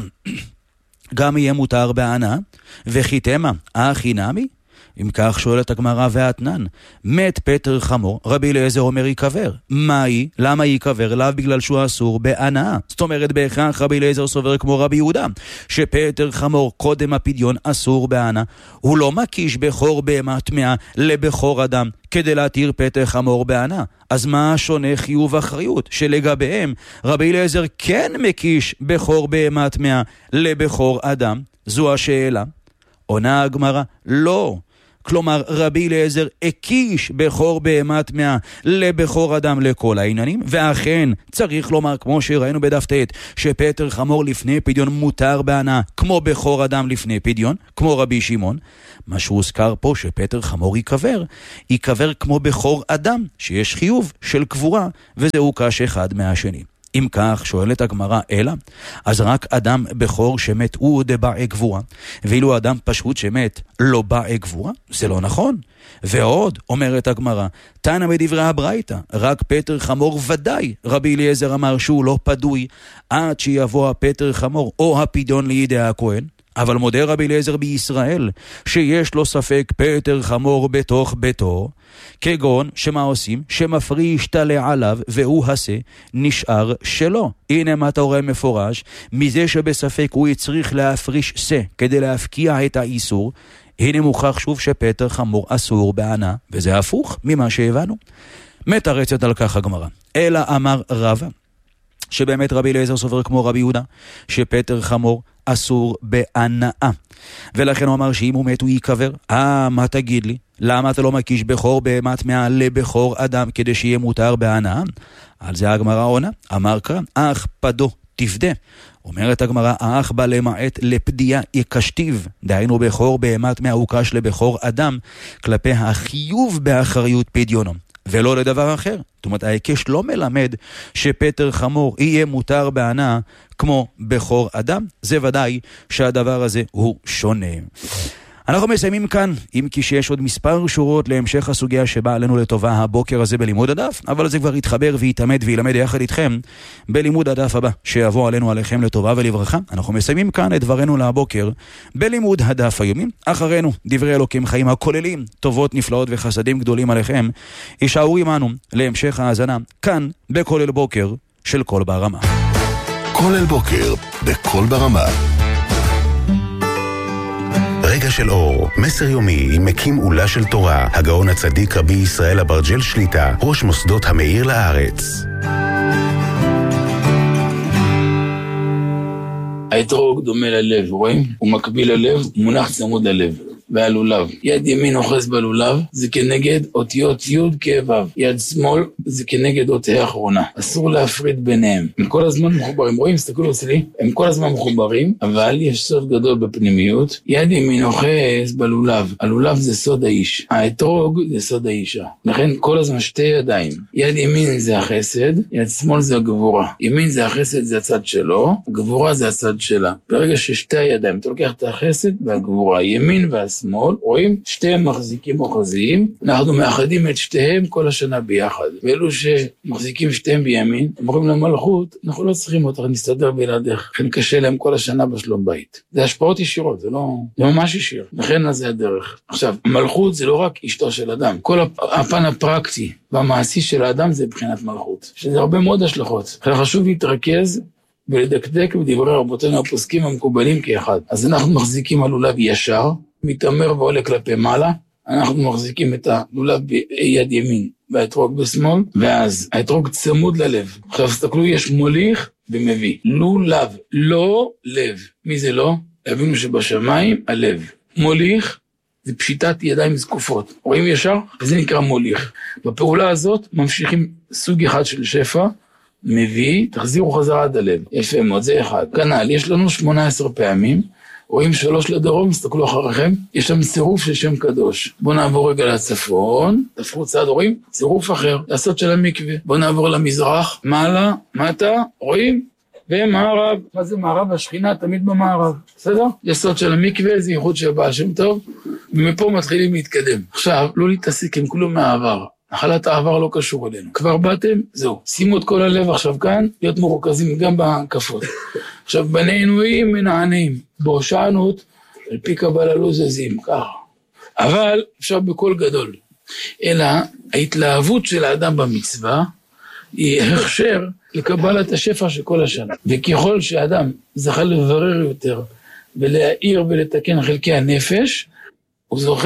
גם יהיה מותר בהנאה, וחיתמה, אחי נמי? אם כך שואלת הגמרא והאתנן, מת פטר חמור, רבי אליעזר אומר ייקבר. מה היא? למה ייקבר? לאו בגלל שהוא אסור בהנאה. זאת אומרת בהכרח רבי אליעזר סובר כמו רבי יהודה, שפטר חמור קודם הפדיון אסור בהנאה. הוא לא מקיש בכור בהמה טמאה לבכור אדם כדי להתיר פטר חמור בהנאה. אז מה שונה חיוב אחריות? שלגביהם רבי אליעזר כן מקיש בכור בהמה טמאה לבכור אדם? זו השאלה. עונה הגמרא, לא. כלומר, רבי אליעזר הקיש בכור בהמה טמאה לבכור אדם לכל העניינים, ואכן צריך לומר, כמו שראינו בדף ט', שפטר חמור לפני פדיון מותר בהנאה, כמו בכור אדם לפני פדיון, כמו רבי שמעון. מה שהוזכר פה שפטר חמור ייקבר, ייקבר כמו בכור אדם, שיש חיוב של קבורה, וזהו קש אחד מהשני. אם כך, שואלת הגמרא, אלא, אז רק אדם בכור שמת הוא דבעי גבורה, ואילו אדם פשוט שמת לא באי גבורה, זה לא נכון. ועוד, אומרת הגמרא, תנא בדברי הברייתא, רק פטר חמור ודאי, רבי אליעזר אמר שהוא לא פדוי, עד שיבוא הפטר חמור או הפדיון לידי הכהן. אבל מודה רבי אליעזר בישראל שיש לו ספק פטר חמור בתוך ביתו, כגון שמה עושים? שמפריש תלה עליו והוא עשה נשאר שלו. הנה מה אתה רואה מפורש, מזה שבספק הוא יצריך להפריש שא כדי להפקיע את האיסור, הנה מוכח שוב שפטר חמור אסור בהנאה, וזה הפוך ממה שהבנו. מתרצת על כך הגמרא, אלא אמר רבא, שבאמת רבי אליעזר סובר כמו רבי יהודה, שפטר חמור אסור בהנאה. ולכן הוא אמר שאם הוא מת הוא ייקבר. אה, מה תגיד לי? למה אתה לא מקיש בכור בהמה טמאה לבכור אדם כדי שיהיה מותר בהנאה? על זה הגמרא עונה, אמר כאן, אך פדו תפדה. אומרת הגמרא, האח בא למעט לפדיה יקשתיב, דהיינו בכור בהמה טמאה הוא קש לבכור אדם, כלפי החיוב באחריות פדיונו, ולא לדבר אחר. זאת אומרת, ההיקש לא מלמד שפטר חמור יהיה מותר בהנאה כמו בכור אדם, זה ודאי שהדבר הזה הוא שונה. אנחנו מסיימים כאן, אם כי שיש עוד מספר שורות להמשך הסוגיה שבאה עלינו לטובה הבוקר הזה בלימוד הדף, אבל זה כבר יתחבר ויתעמד וילמד יחד איתכם בלימוד הדף הבא שיבוא עלינו עליכם לטובה ולברכה. אנחנו מסיימים כאן את דברנו להבוקר בלימוד הדף היומי. אחרינו דברי אלוקים חיים הכוללים טובות נפלאות וחסדים גדולים עליכם. יישארו עמנו להמשך ההאזנה כאן בכל אל בוקר של כל ברמה. כל אל בוקר בכל ברמה. רגע של אור, מסר יומי עם מקים עולה של תורה, הגאון הצדיק רבי ישראל אברג'ל שליטה, ראש מוסדות המאיר לארץ. האתרוג דומה ללב, רואים? הוא מקביל ללב, הוא מונח צמוד ללב. והלולב. יד ימין אוחז בלולב, זה כנגד אותיות י' כ' ו'. יד שמאל זה כנגד אותי האחרונה. אסור להפריד ביניהם. הם כל הזמן מחוברים. רואים, סתכלו אצלי, הם כל הזמן מחוברים, אבל יש סוד גדול בפנימיות. יד ימין אוחז בלולב. הלולב זה סוד האיש. האתרוג זה סוד האישה. לכן כל הזמן שתי ידיים. יד ימין זה החסד, יד שמאל זה הגבורה. ימין זה החסד, זה הצד שלו, גבורה זה הצד שלה. ברגע ששתי הידיים, אתה לוקח את החסד והגבורה, ימין והשמאל, שמאל, רואים? שתיהם מחזיקים אוחזים, אנחנו מאחדים את שתיהם כל השנה ביחד. ואלו שמחזיקים שתיהם בימין, אומרים למלכות, אנחנו לא צריכים אותך, נסתדר בלעדיך. לכן קשה להם כל השנה בשלום בית. זה השפעות ישירות, זה לא, זה ממש ישיר. לכן זה הדרך. עכשיו, מלכות זה לא רק אשתו של אדם. כל הפן הפרקטי והמעשי של האדם זה מבחינת מלכות. שזה הרבה מאוד השלכות. לכן חשוב להתרכז ולדקדק בדברי רבותינו הפוסקים המקובלים כאחד. אז אנחנו מחזיקים הלולב ישר, מתאמר ועולה כלפי מעלה, אנחנו מחזיקים את הלולב ביד ימין והאתרוג בשמאל, ואז האתרוג צמוד ללב. עכשיו תסתכלו, יש מוליך ומביא. לולב, לא לב. מי זה לא? הבינו שבשמיים הלב. מוליך זה פשיטת ידיים זקופות. רואים ישר? וזה נקרא מוליך. בפעולה הזאת ממשיכים סוג אחד של שפע, מביא, תחזירו חזרה עד הלב. יפה מאוד, זה אחד. כנ"ל, יש לנו שמונה עשרה פעמים, רואים שלוש לדרום, הסתכלו אחריכם, יש שם צירוף של שם קדוש. בואו נעבור רגע לצפון, תפרו צד, רואים? צירוף אחר, לעשות של המקווה. בואו נעבור למזרח, מעלה, מטה, רואים? ומערב, מה זה מערב? השכינה תמיד במערב, בסדר? יסוד של המקווה, זה ייחוד של בעל שם טוב, ומפה מתחילים להתקדם. עכשיו, לא להתעסק עם כלום מהעבר. נחלת העבר לא קשור אלינו. כבר באתם? זהו. שימו את כל הלב עכשיו כאן, להיות מרוכזים גם בהקפות. עכשיו, בנינו מנענים, בהושענות, על פי קבלה לא זזים, ככה. אבל אפשר בכל גדול. אלא ההתלהבות של האדם במצווה, היא הכשר לקבלת השפע של כל השנה. וככל שהאדם זכה לברר יותר, ולהעיר ולתקן חלקי הנפש, הוא זוכה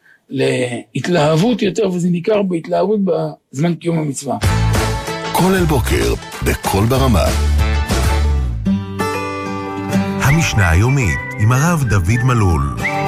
להתלהבות יותר, וזה ניכר בהתלהבות בזמן קיום המצווה. כל אל בוקר, בכל ברמה. המשנה היומית עם הרב דוד מלול.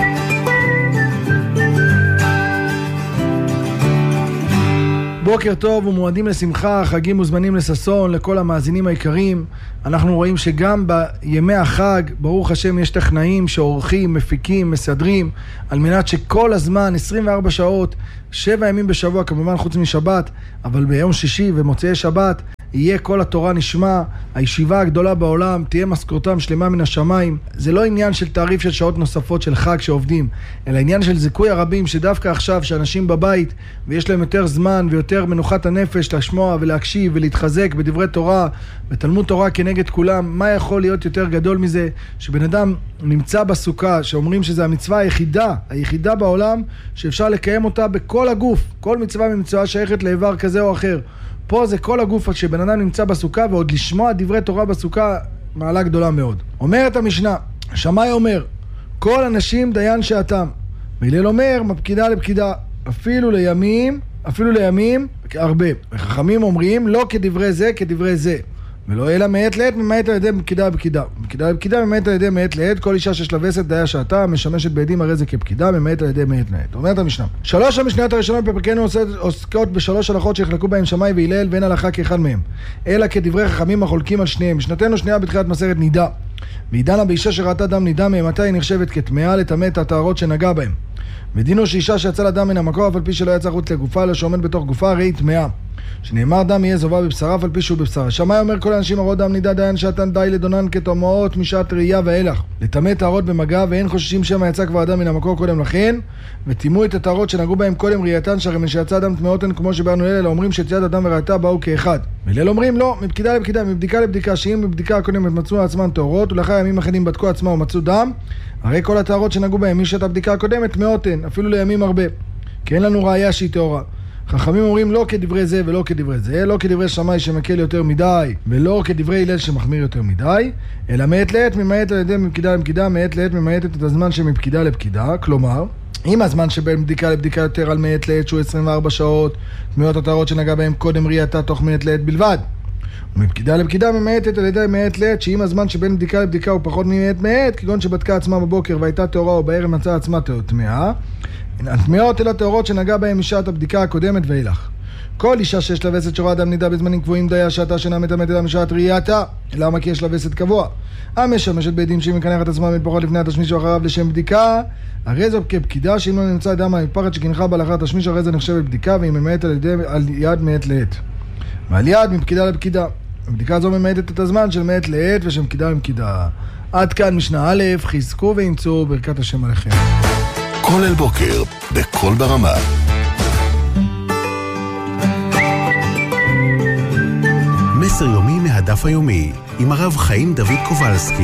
בוקר טוב ומועדים לשמחה, חגים וזמנים לששון לכל המאזינים היקרים. אנחנו רואים שגם בימי החג, ברוך השם, יש טכנאים שעורכים, מפיקים, מסדרים, על מנת שכל הזמן, עשרים וארבע שעות, שבע ימים בשבוע, כמובן חוץ משבת, אבל ביום שישי ומוצאי שבת, יהיה כל התורה נשמע, הישיבה הגדולה בעולם, תהיה משכורתם שלמה מן השמיים. זה לא עניין של תעריף של שעות נוספות של חג שעובדים, אלא עניין של זיכוי הרבים, שדווקא עכשיו שאנשים בבית ויש להם יותר זמן ויותר מנוחת הנפש לשמוע ולהקשיב ולהתחזק בדברי תורה, בתלמוד תורה כנגד כולם. מה יכול להיות יותר גדול מזה שבן אדם נמצא בסוכה, שאומרים שזה המצווה היחידה, היחידה בעולם שאפשר לקיים אותה בכל הגוף. כל מצווה ממצווה שייכת לאיבר כזה או אחר. פה זה כל הגוף שבן אדם נמצא בסוכה, ועוד לשמוע דברי תורה בסוכה מעלה גדולה מאוד. אומרת המשנה, שמאי אומר, כל אנשים דיין שעתם. והלל אומר, מפקידה לפקידה, אפילו לימים, אפילו לימים, הרבה. וחכמים אומרים, לא כדברי זה, כדברי זה. ולא אלא מעת לעת, ממעט על ידי פקידה בפקידה. פקידה בפקידה ממעט על ידי מעת לעת, כל אישה שיש לה וסת דיה שעתה, משמשת בעדים הרי זה כפקידה, ממעט על ידי מעת לעת. אומרת המשנה. שלוש המשניות הראשונות בפרקנו עוסקות בשלוש הלכות שהחלקו בהם שמאי והלל, ואין הלכה כאחד מהם. אלא כדברי חכמים החולקים על שניהם. משנתנו שנייה בתחילת מסכת נידה. ועידנה באישה שראתה דם נידה ממתי היא נחשבת כטמאה לטמא את הטהרות שנגע בהם. ודינו שאישה שיצא לה דם מן המקור, אף על פי שלא יצא חוץ לגופה, אלא שעומד בתוך גופה, הרי היא טמאה. שנאמר דם יהיה זובה בבשרה, אף על פי שהוא בבשרה. שמאי אומר כל האנשים הרות דם נידה דיין שעתן די לדונן כתומאות משעת ראייה ואילך. לטמא טהרות במגע, ואין חוששים שמא יצא כבר אדם מן המקור קודם לכן, ותימו את הטהרות שנגעו בהם קודם ראייתן, שהרי משיצא אדם טמאות הן כמו שבאנו אלה, אלא אומרים שתיית אדם וראייתה באו כאחד. וליל אומרים לא, מפקידה לבקידה, מבדיקה לבדיקה, שאם בבדיקה הקודמת מצאו עצמן טהרות, ולאחר ימים אחדים בדקו עצמם ומצאו דם, הרי כל הטהרות שנגעו בהם משעת הבדיקה הקודמת טמאות הן, אפילו לימים הרבה. כי אין לנו ראיה שהיא טהורה. חכמים אומרים לא כדברי זה ולא כדברי זה, לא כדברי שמאי שמקל יותר מדי, ולא כדברי הלל שמחמיר יותר מדי, אלא מעת לעת ממעט על ידי מפקידה לפקידה, מעת לעת ממעטת את הזמן שמפקידה לפקידה, כלומר, אם הזמן שבין בדיקה לבדיקה יותר על מעת לעת שהוא עשרים וארבע שעות, תמיעות הטהרות שנגע בהם קודם ראייתה תוך מעת לעת בלבד. ומפקידה לפקידה ממעטת על ידי מעת לעת, שאם הזמן שבין בדיקה לבדיקה הוא פחות ממעט מעט, כגון שבדקה עצמה בבוקר והייתה טהורה או בערב מצאה עצמה טמאה, הטמאות אל הטהרות שנגע בהם משעת הבדיקה הקודמת ואילך. כל אישה שיש לה וסת שורה דם נידה בזמנים קבועים דיה שעתה שאינה מטמאת אלא משעת ראייתה. למה? כי יש לה וסת קבוע. המשמשת בעדים שהיא מקנחת עצמה מפחות לפני התשמיש או אחריו לשם בדיקה, הרי זו כפקידה שאם לא נמצא דם המפחת שכנחה בה לאחר התשמיש, הרי זה נחשבת בדיקה והיא ממעט על ידי על יד מעת לעת. ועל יד מפקידה לפקידה. הבדיקה זו ממעטת את הזמן של מעת לעת ושל פקידה לפקידה. עד כאן משנה א', חזקו ואמצו ברכת השם עליכם. כל אל בוקר, בכל ברמה. מסר יומי מהדף היומי, עם הרב חיים דוד קובלסקי.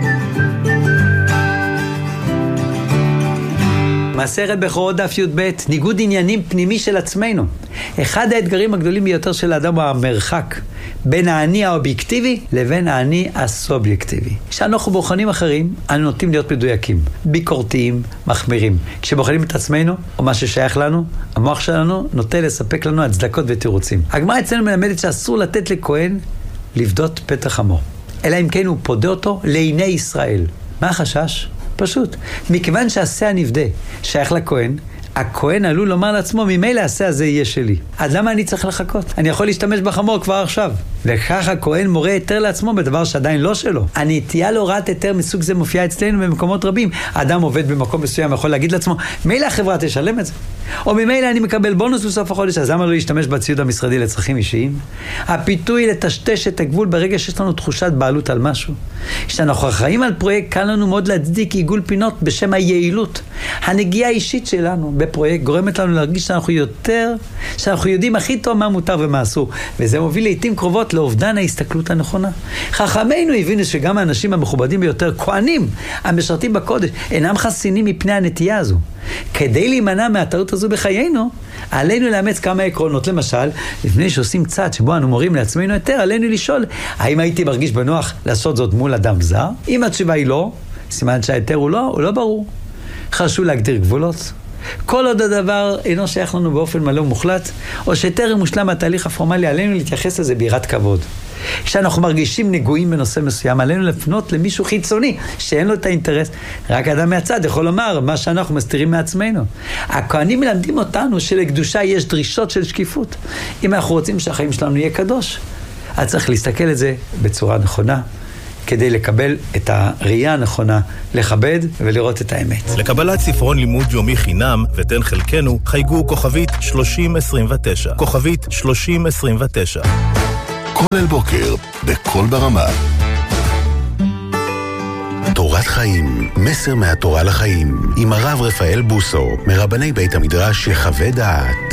מעשרת בכורות דף י"ב, ניגוד עניינים פנימי של עצמנו. אחד האתגרים הגדולים ביותר של האדם הוא המרחק בין האני האובייקטיבי לבין האני הסובייקטיבי. כשאנחנו בוחנים אחרים, אנו נוטים להיות מדויקים, ביקורתיים, מחמירים. כשבוחנים את עצמנו, או מה ששייך לנו, המוח שלנו נוטה לספק לנו הצדקות ותירוצים. הגמרא אצלנו מלמדת שאסור לתת לכהן לבדות פתח עמו, אלא אם כן הוא פודה אותו לעיני ישראל. מה החשש? פשוט. מכיוון שהעשה הנבדה שייך לכהן, הכהן עלול לומר לעצמו, ממילא העשה הזה יהיה שלי. אז למה אני צריך לחכות? אני יכול להשתמש בחמור כבר עכשיו. וכך הכהן מורה היתר לעצמו בדבר שעדיין לא שלו. הנטייה להוראת היתר מסוג זה מופיעה אצלנו במקומות רבים. האדם עובד במקום מסוים, יכול להגיד לעצמו, מילא החברה תשלם את זה. או ממילא אני מקבל בונוס בסוף החודש, אז למה לא להשתמש בציוד המשרדי לצרכים אישיים? הפיתוי לטשטש את הגבול ברגע שיש לנו תחושת בעלות על משהו. כשאנחנו אחראים על פרויקט, קל לנו מאוד להצדיק עיגול פינות בשם היעילות. הנגיעה האישית שלנו בפרויקט גורמת לנו להרגיש שאנחנו יותר, שאנחנו יודעים הכי טוב מה מותר ומה אסור. וזה מוביל לעתים קרובות לאובדן ההסתכלות הנכונה. חכמינו הבינו שגם האנשים המכובדים ביותר, כהנים, המשרתים בקודש, אינם חסינים מפני הנטייה הזו. כדי להימנע מהטעות הזו בחיינו, עלינו לאמץ כמה עקרונות. למשל, לפני שעושים צעד שבו אנו מורים לעצמנו יותר, עלינו לשאול, האם הייתי מרגיש בנוח לעשות זאת מול אדם זר? אם התשובה היא לא, סימן שהיתר הוא לא, הוא לא ברור. חשוב להגדיר גבולות. כל עוד הדבר אינו שייך לנו באופן מלא ומוחלט, או שטרם מושלם התהליך הפורמלי, עלינו להתייחס לזה ביראת כבוד. כשאנחנו מרגישים נגועים בנושא מסוים, עלינו לפנות למישהו חיצוני שאין לו את האינטרס. רק אדם מהצד יכול לומר מה שאנחנו מסתירים מעצמנו. הכהנים מלמדים אותנו שלקדושה יש דרישות של שקיפות. אם אנחנו רוצים שהחיים שלנו יהיה קדוש, אז צריך להסתכל על זה בצורה נכונה, כדי לקבל את הראייה הנכונה, לכבד ולראות את האמת. לקבלת ספרון לימוד יומי חינם ותן חלקנו, חייגו כוכבית שלושים עשרים ותשע. כוכבית שלושים עשרים ותשע. כל אל בוקר, בכל ברמה. תורת חיים, מסר מהתורה לחיים, עם הרב רפאל בוסו, מרבני בית המדרש יחווה דעת.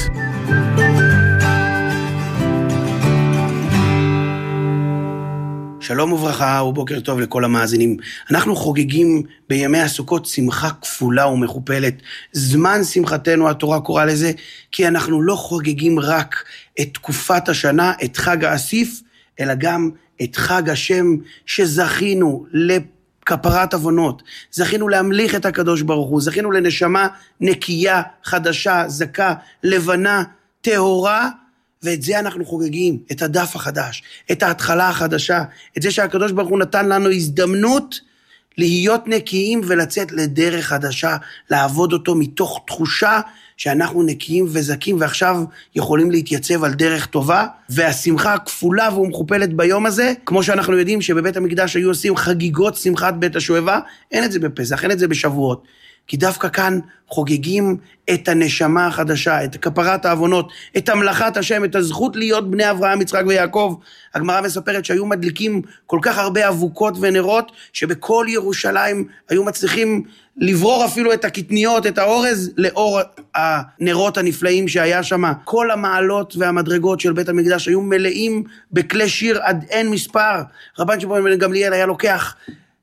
שלום וברכה ובוקר טוב לכל המאזינים. אנחנו חוגגים בימי הסוכות שמחה כפולה ומכופלת. זמן שמחתנו, התורה קוראה לזה, כי אנחנו לא חוגגים רק את תקופת השנה, את חג האסיף, אלא גם את חג השם שזכינו לכפרת עוונות, זכינו להמליך את הקדוש ברוך הוא, זכינו לנשמה נקייה, חדשה, זכה, לבנה, טהורה, ואת זה אנחנו חוגגים, את הדף החדש, את ההתחלה החדשה, את זה שהקדוש ברוך הוא נתן לנו הזדמנות להיות נקיים ולצאת לדרך חדשה, לעבוד אותו מתוך תחושה שאנחנו נקיים וזקים ועכשיו יכולים להתייצב על דרך טובה, והשמחה הכפולה ומכופלת ביום הזה, כמו שאנחנו יודעים שבבית המקדש היו עושים חגיגות שמחת בית השואבה, אין את זה בפסח, אין את זה בשבועות. כי דווקא כאן חוגגים את הנשמה החדשה, את כפרת העוונות, את המלאכת השם, את הזכות להיות בני אברהם, יצחק ויעקב. הגמרא מספרת שהיו מדליקים כל כך הרבה אבוקות ונרות, שבכל ירושלים היו מצליחים לברור אפילו את הקטניות, את האורז, לאור הנרות הנפלאים שהיה שם. כל המעלות והמדרגות של בית המקדש היו מלאים בכלי שיר עד אין מספר. רבן שמעון בן גמליאל היה לוקח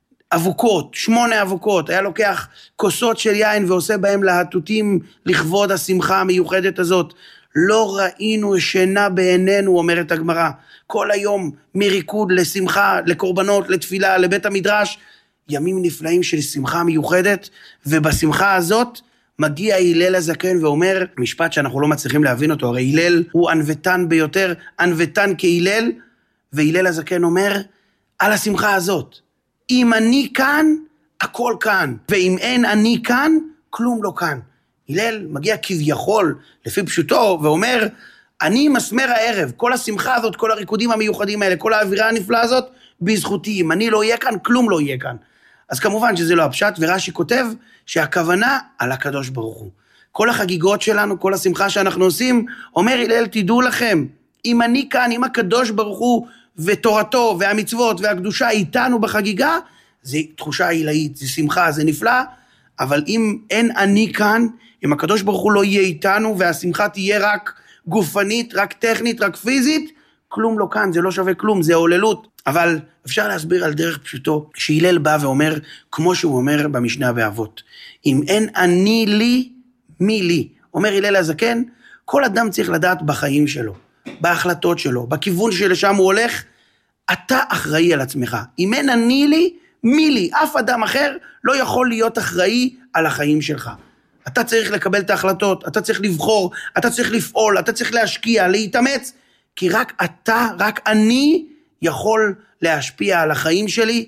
אבוקות, שמונה אבוקות, היה לוקח כוסות של יין ועושה בהם להטוטים לכבוד השמחה המיוחדת הזאת. לא ראינו שינה בעינינו, אומרת הגמרא. כל היום מריקוד לשמחה, לקורבנות, לתפילה, לבית המדרש, ימים נפלאים של שמחה מיוחדת, ובשמחה הזאת מגיע הלל הזקן ואומר משפט שאנחנו לא מצליחים להבין אותו, הרי הלל הוא ענוותן ביותר, ענוותן כהלל, והלל הזקן אומר על השמחה הזאת, אם אני כאן, הכל כאן, ואם אין אני כאן, כלום לא כאן. הלל מגיע כביכול, לפי פשוטו, ואומר, אני מסמר הערב, כל השמחה הזאת, כל הריקודים המיוחדים האלה, כל האווירה הנפלאה הזאת, בזכותי, אם אני לא אהיה כאן, כלום לא יהיה כאן. אז כמובן שזה לא הפשט, ורש"י כותב שהכוונה על הקדוש ברוך הוא. כל החגיגות שלנו, כל השמחה שאנחנו עושים, אומר הלל, תדעו לכם, אם אני כאן, אם הקדוש ברוך הוא, ותורתו והמצוות והקדושה איתנו בחגיגה, זה תחושה עילאית, זה שמחה, זה נפלא, אבל אם אין אני כאן, אם הקדוש ברוך הוא לא יהיה איתנו, והשמחה תהיה רק גופנית, רק טכנית, רק פיזית, כלום לא כאן, זה לא שווה כלום, זה עוללות. אבל אפשר להסביר על דרך פשוטו, שהלל בא ואומר, כמו שהוא אומר במשנה באבות, אם אין אני לי, מי לי? אומר הלל הזקן, כל אדם צריך לדעת בחיים שלו, בהחלטות שלו, בכיוון שלשם הוא הולך, אתה אחראי על עצמך. אם אין אני לי, מי לי? אף אדם אחר לא יכול להיות אחראי על החיים שלך. אתה צריך לקבל את ההחלטות, אתה צריך לבחור, אתה צריך לפעול, אתה צריך להשקיע, להתאמץ, כי רק אתה, רק אני יכול להשפיע על החיים שלי,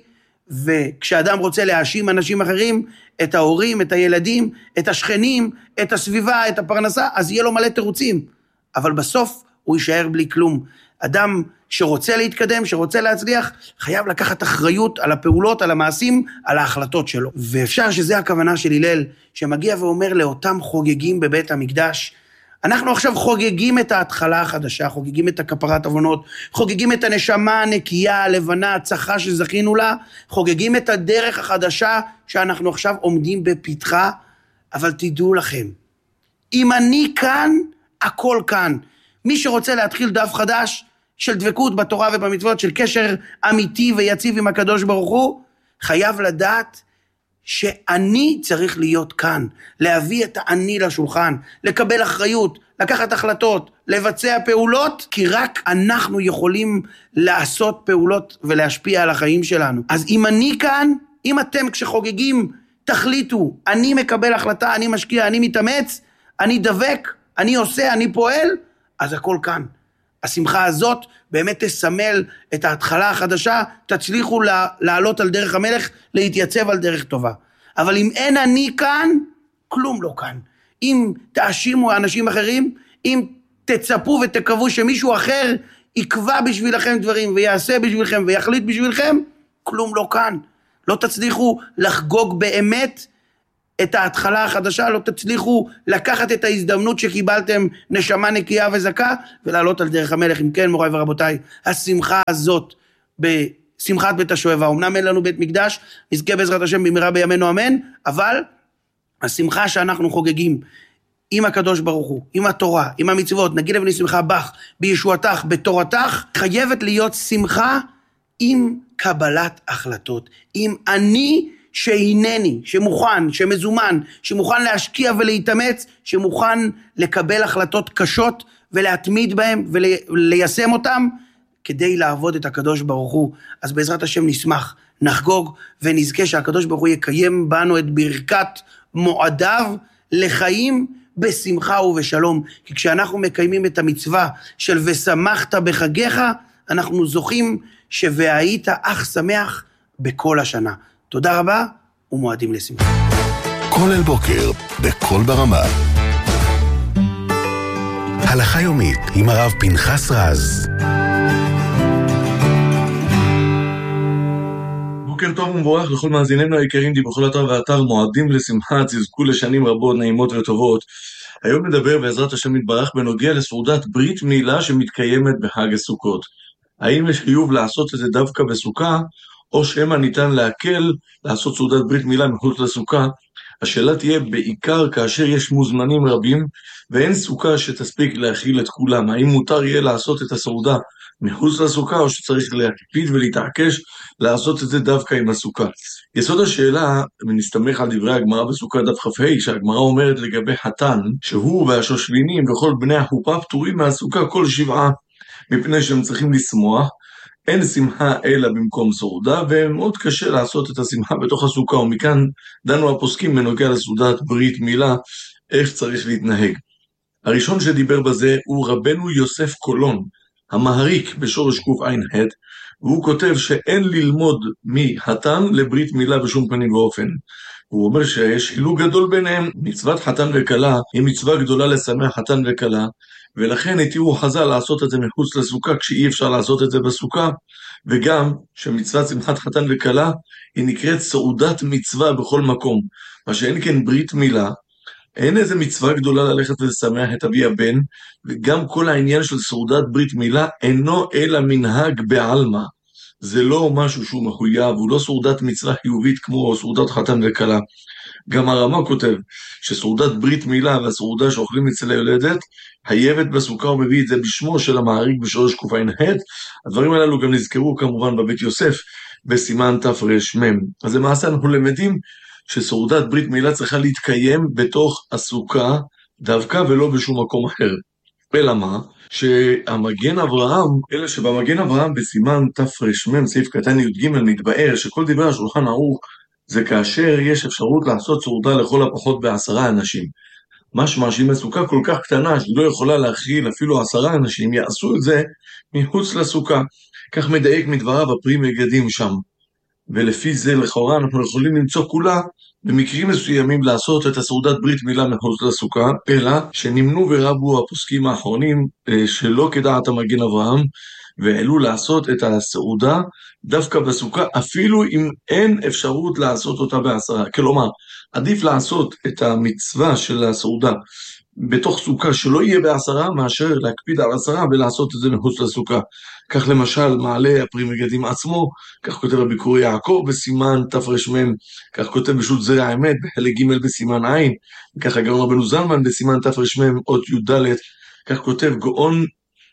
וכשאדם רוצה להאשים אנשים אחרים, את ההורים, את הילדים, את השכנים, את הסביבה, את הפרנסה, אז יהיה לו מלא תירוצים. אבל בסוף הוא יישאר בלי כלום. אדם שרוצה להתקדם, שרוצה להצליח, חייב לקחת אחריות על הפעולות, על המעשים, על ההחלטות שלו. ואפשר שזה הכוונה של הלל, שמגיע ואומר לאותם חוגגים בבית המקדש, אנחנו עכשיו חוגגים את ההתחלה החדשה, חוגגים את הכפרת עוונות, חוגגים את הנשמה הנקייה, הלבנה, הצחה שזכינו לה, חוגגים את הדרך החדשה שאנחנו עכשיו עומדים בפתחה, אבל תדעו לכם, אם אני כאן, הכל כאן. מי שרוצה להתחיל דף חדש של דבקות בתורה ובמצוות, של קשר אמיתי ויציב עם הקדוש ברוך הוא, חייב לדעת שאני צריך להיות כאן, להביא את האני לשולחן, לקבל אחריות, לקחת החלטות, לבצע פעולות, כי רק אנחנו יכולים לעשות פעולות ולהשפיע על החיים שלנו. אז אם אני כאן, אם אתם כשחוגגים תחליטו, אני מקבל החלטה, אני משקיע, אני מתאמץ, אני דבק, אני עושה, אני פועל, אז הכל כאן. השמחה הזאת באמת תסמל את ההתחלה החדשה, תצליחו לעלות על דרך המלך, להתייצב על דרך טובה. אבל אם אין אני כאן, כלום לא כאן. אם תאשימו אנשים אחרים, אם תצפו ותקוו שמישהו אחר יקבע בשבילכם דברים, ויעשה בשבילכם ויחליט בשבילכם, כלום לא כאן. לא תצליחו לחגוג באמת את ההתחלה החדשה, לא תצליחו לקחת את ההזדמנות שקיבלתם נשמה נקייה וזכה, ולעלות על דרך המלך. אם כן, מוריי ורבותיי, השמחה הזאת בשמחת בית השואבה, אמנם אין לנו בית מקדש, נזכה בעזרת השם במהרה בימינו אמן, אבל השמחה שאנחנו חוגגים עם הקדוש ברוך הוא, עם התורה, עם המצוות, נגיד לבני שמחה בך, בישועתך, בתורתך, חייבת להיות שמחה עם קבלת החלטות, עם אני שהינני, שמוכן, שמזומן, שמוכן להשקיע ולהתאמץ, שמוכן לקבל החלטות קשות ולהתמיד בהם וליישם אותם, כדי לעבוד את הקדוש ברוך הוא. אז בעזרת השם נשמח, נחגוג ונזכה שהקדוש ברוך הוא יקיים בנו את ברכת מועדיו לחיים בשמחה ובשלום. כי כשאנחנו מקיימים את המצווה של ושמחת בחגיך, אנחנו זוכים שהיית אך שמח בכל השנה. תודה רבה ומועדים לשמחה. כל אל בוקר בכל ברמה. הלכה יומית עם הרב פנחס רז. בוקר בוקר טוב ומבורך לכל מאזיננו היקרים, די בכל אתר ואתר, מועדים לשמחה, תזכו לשנים רבות, נעימות וטובות. היום נדבר בעזרת השם יתברך בנוגע לסעודת ברית מילה שמתקיימת בחג הסוכות. האם יש חיוב לעשות את זה דווקא בסוכה, או שמא ניתן להקל לעשות סעודת ברית מילה מחוץ לסוכה? השאלה תהיה בעיקר כאשר יש מוזמנים רבים, ואין סוכה שתספיק להכיל את כולם. האם מותר יהיה לעשות את הסעודה מחוץ לסוכה, או שצריך להקפיד ולהתעקש לעשות את זה דווקא עם הסוכה? יסוד השאלה נסתמך על דברי הגמרא בסוכה דף כ"ה, שהגמרא אומרת לגבי חתן, שהוא והשושבינים וכל בני החופה פטורים מהסוכה כל שבעה, מפני שהם צריכים לשמוח. אין שמחה אלא במקום סעודה, ומאוד קשה לעשות את השמחה בתוך הסוכה, ומכאן דנו הפוסקים בנוגע לסעודת ברית מילה, איך צריך להתנהג. הראשון שדיבר בזה הוא רבנו יוסף קולון, המהריק בשורש קע"ח, והוא כותב שאין ללמוד מחתן לברית מילה בשום פנים ואופן. הוא אומר שיש חילוק גדול ביניהם, מצוות חתן וכלה היא מצווה גדולה לשמח חתן וכלה, ולכן התירו חז"ל לעשות את זה מחוץ לסוכה כשאי אפשר לעשות את זה בסוכה, וגם שמצוות שמחת חתן וכלה היא נקראת סעודת מצווה בכל מקום, מה שאין כן ברית מילה, אין איזה מצווה גדולה ללכת ולשמח את אבי הבן, וגם כל העניין של סעודת ברית מילה אינו אלא מנהג בעלמא, זה לא משהו שהוא מחויב, הוא לא סעודת מצווה חיובית כמו סעודת חתן וכלה. גם הרמ"א כותב שסעודת ברית מילה והסעודה שאוכלים אצל היולדת חייבת בסוכה, הוא מביא את זה בשמו של המעריק בשורש קע"ח. הדברים הללו גם נזכרו כמובן בבית יוסף בסימן תרמ"ם. אז למעשה אנחנו למדים שסעודת ברית מילה צריכה להתקיים בתוך הסוכה דווקא ולא בשום מקום אחר. אלא מה? שהמגן אברהם, אלא שבמגן אברהם בסימן תרמ"ם סעיף קטן י"ג מתבאר שכל דברי השולחן ערוך זה כאשר יש אפשרות לעשות סעודה לכל הפחות בעשרה אנשים. משמע שאם הסוכה כל כך קטנה שהיא לא יכולה להכיל אפילו עשרה אנשים, יעשו את זה מחוץ לסוכה. כך מדייק מדבריו הפרי מגדים שם. ולפי זה לכאורה אנחנו יכולים למצוא כולה במקרים מסוימים לעשות את הסעודת ברית מילה מחוץ לסוכה, אלא שנמנו ורבו הפוסקים האחרונים שלא כדעת המגן אברהם, ועלו לעשות את הסעודה דווקא בסוכה, אפילו אם אין אפשרות לעשות אותה בעשרה. כלומר, עדיף לעשות את המצווה של הסעודה בתוך סוכה שלא יהיה בעשרה, מאשר להקפיד על עשרה ולעשות את זה מחוץ לסוכה. כך למשל מעלה הפרי מגדים עצמו, כך כותב הביקורי יעקב בסימן תרמ"ם, כך כותב בשו"ת זרע האמת בחלק ג' בסימן עין, וכך הגאון רבנו זלמן בסימן תרמ"ם אות י"ד, כך כותב גאון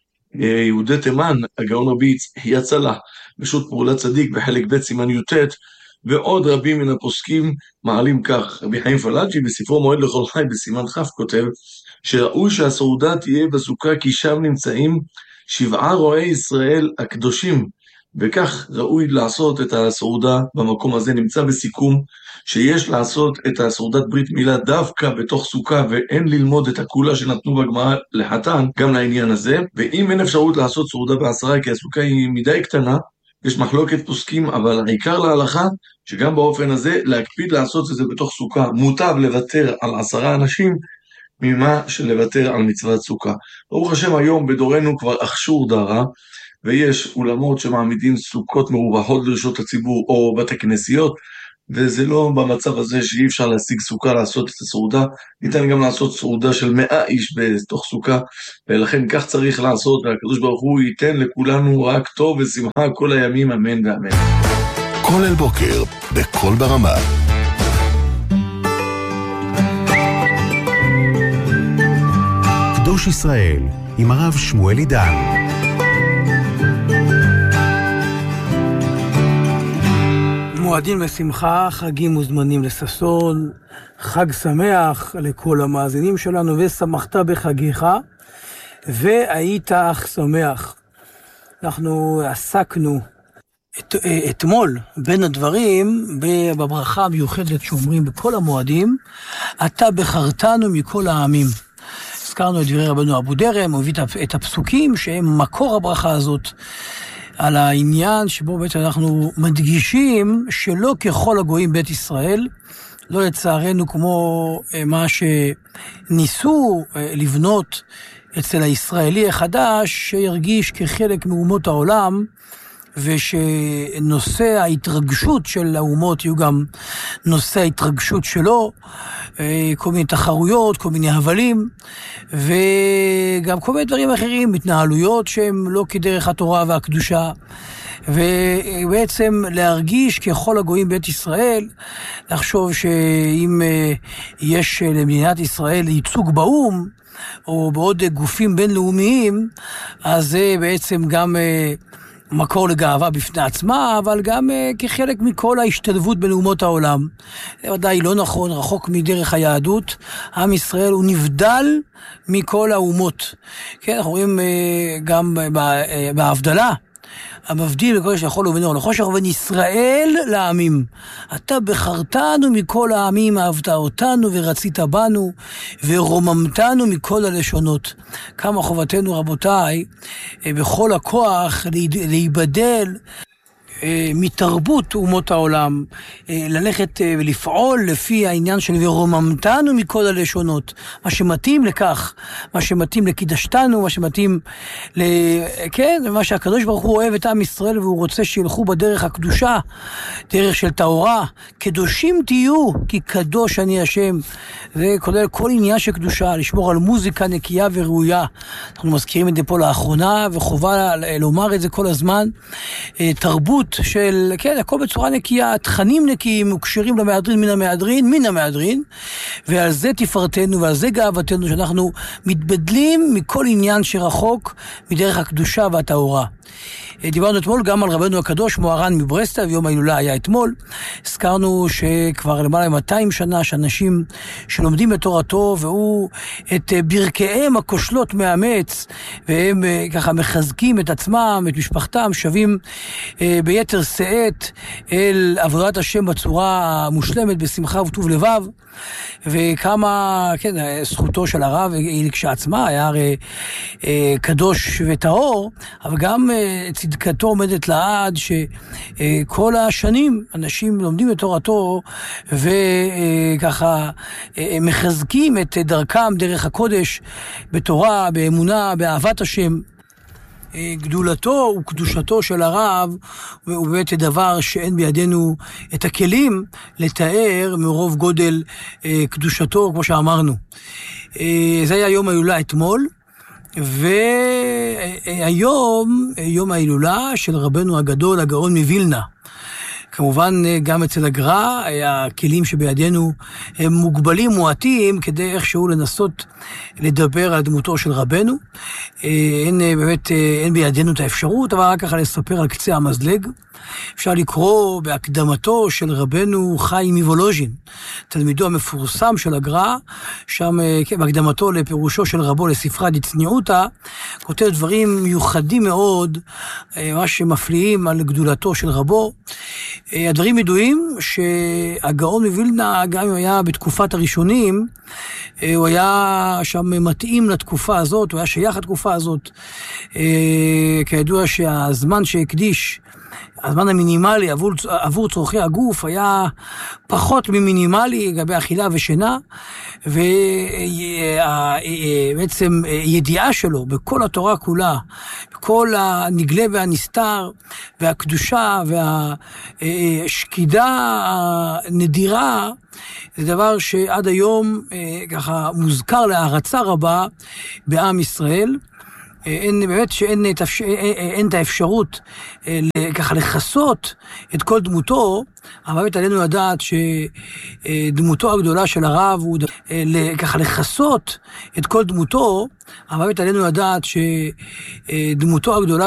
יהודי תימן, הגאון רבי יצחק צלח בשו"ת פעולת צדיק בחלק ב' סימן י"ט, ועוד רבים מן הפוסקים מעלים כך. רבי חיים פלאג'י בספרו מועד לכל חי בסימן כ' כותב שראוי שהסעודה תהיה בסוכה כי שם נמצאים שבעה רועי ישראל הקדושים, וכך ראוי לעשות את הסעודה במקום הזה. נמצא בסיכום שיש לעשות את הסעודת ברית מילה דווקא בתוך סוכה, ואין ללמוד את הכולה שנתנו בגמרא לחתן גם לעניין הזה. ואם אין אפשרות לעשות סעודה בעשרה כי הסוכה היא מדי קטנה, יש מחלוקת פוסקים, אבל העיקר להלכה שגם באופן הזה להקפיד לעשות את זה בתוך סוכה. מוטב לוותר על עשרה אנשים ממה שלוותר על מצוות סוכה. ברוך השם היום בדורנו כבר אכשור דרה, ויש אולמות שמעמידים סוכות מרווחות לרשות הציבור או בתי כנסיות, וזה לא במצב הזה שאי אפשר להשיג סוכה לעשות את הסעודה. ניתן גם לעשות סעודה של מאה איש בתוך סוכה, ולכן כך צריך לעשות, והקדוש ברוך הוא ייתן לכולנו רק טוב ושמחה כל הימים, אמן ואמן. כל אל בוקר בכל ברמה. קדוש ישראל עם הרב שמואל עידן. מועדים לשמחה, חגים מוזמנים לששון, חג שמח לכל המאזינים שלנו, ושמחת בחגיך, והיית אך שמח. אנחנו עסקנו את, אתמול בין הדברים בברכה המיוחדת שאומרים בכל המועדים, אתה בחרתנו מכל העמים. הזכרנו את דברי רבנו אבו דרם, הוא הביא את הפסוקים שהם מקור הברכה הזאת, על העניין שבו בעצם אנחנו מדגישים שלא ככל הגויים בית ישראל, לא לצערנו כמו מה שניסו לבנות אצל הישראלי החדש, שירגיש כחלק מאומות העולם, ושנושא ההתרגשות של האומות יהיו גם נושא ההתרגשות שלו, כל מיני תחרויות, כל מיני הבלים, וגם כל מיני דברים אחרים, התנהלויות שהם לא כדרך התורה והקדושה, ובעצם להרגיש ככל הגויים בית ישראל, לחשוב שאם יש למדינת ישראל ייצוג באום, או בעוד גופים בינלאומיים, אז זה בעצם גם מקור לגאווה בפני עצמה, אבל גם כחלק מכל ההשתלבות בין אומות העולם. זה ודאי לא נכון, רחוק מדרך היהדות. עם ישראל הוא נבדל מכל האומות. כן, אנחנו רואים גם בהבדלה, המבדיל בכל שיכול ובין אור לחושך ובין ישראל לעמים. אתה בחרתנו מכל העמים, אהבת אותנו ורצית בנו ורוממתנו מכל הלשונות. כמה חובתנו רבותיי בכל הכוח להיבדל מתרבות אומות העולם, ללכת ולפעול לפי העניין של ורוממתנו מכל הלשונות, מה שמתאים לכך, מה שמתאים לקידשתנו, מה שמתאים ל... כן, מה שהקדוש ברוך הוא אוהב את עם ישראל והוא רוצה שילכו בדרך הקדושה, דרך של תאורה. קדושים תהיו כי קדוש אני השם. זה כולל כל עניין של קדושה, לשמור על מוזיקה נקייה וראויה. אנחנו מזכירים את זה פה לאחרונה וחובה לומר את זה כל הזמן. תרבות של, כן, הכל בצורה נקייה, תכנים נקיים, מוקשרים למהדרין מן המהדרין, מן המהדרין, ועל זה תפארתנו ועל זה גאוותנו, שאנחנו מתבדלים מכל עניין שרחוק מדרך הקדושה והטהורה. דיברנו אתמול גם על רבנו הקדוש מוהר"ן מברסלב, יום ההילולה היה אתמול. הזכרנו שכבר למעלה מאתיים שנה שאנשים שלומדים את תורתו והוא את ברכיהם הכושלות מאמץ, והם ככה מחזקים את עצמם, את משפחתם, שווים ביתר שאת אל עבודת השם בצורה המושלמת, בשמחה וטוב לבב. וכמה, כן, זכותו של הרב היא כשעצמה, היה הרי אה, קדוש וטהור, אבל גם אה, צדקתו עומדת לעד, שכל אה, השנים אנשים לומדים את תורתו, וככה אה, אה, מחזקים את דרכם, דרך הקודש, בתורה, באמונה, באהבת השם. גדולתו וקדושתו של הרב הוא באמת דבר שאין בידינו את הכלים לתאר מרוב גודל קדושתו, כמו שאמרנו. זה היה יום ההילולה אתמול, והיום יום ההילולה של רבנו הגדול הגאון מווילנה. כמובן גם אצל הגר"א, הכלים שבידינו הם מוגבלים, מועטים, כדי איכשהו לנסות לדבר על דמותו של רבנו. אין באמת, אין בידינו את האפשרות, אבל רק ככה לספר על קצה המזלג. אפשר לקרוא בהקדמתו של רבנו חיים מוולוז'ין, תלמידו המפורסם של הגר"א, שם בהקדמתו לפירושו של רבו לספרה דצניעותא, כותב דברים מיוחדים מאוד, ממש מפליאים על גדולתו של רבו. הדברים ידועים שהגאון מווילנה, גם אם היה בתקופת הראשונים, הוא היה שם מתאים לתקופה הזאת, הוא היה שייך לתקופה הזאת, כידוע שהזמן שהקדיש, הזמן המינימלי עבור, עבור צורכי הגוף היה פחות ממינימלי לגבי אכילה ושינה, ובעצם ידיעה שלו בכל התורה כולה, בכל הנגלה והנסתר והקדושה והשקידה הנדירה, זה דבר שעד היום ככה מוזכר להערצה רבה בעם ישראל. אין, באמת שאין את, אין את האפשרות ככה לחסות את כל דמותו, אבל באמת עלינו לדעת שדמותו הגדולה של הרב הוא ככה לחסות את כל דמותו, אבל באמת עלינו לדעת שדמותו הגדולה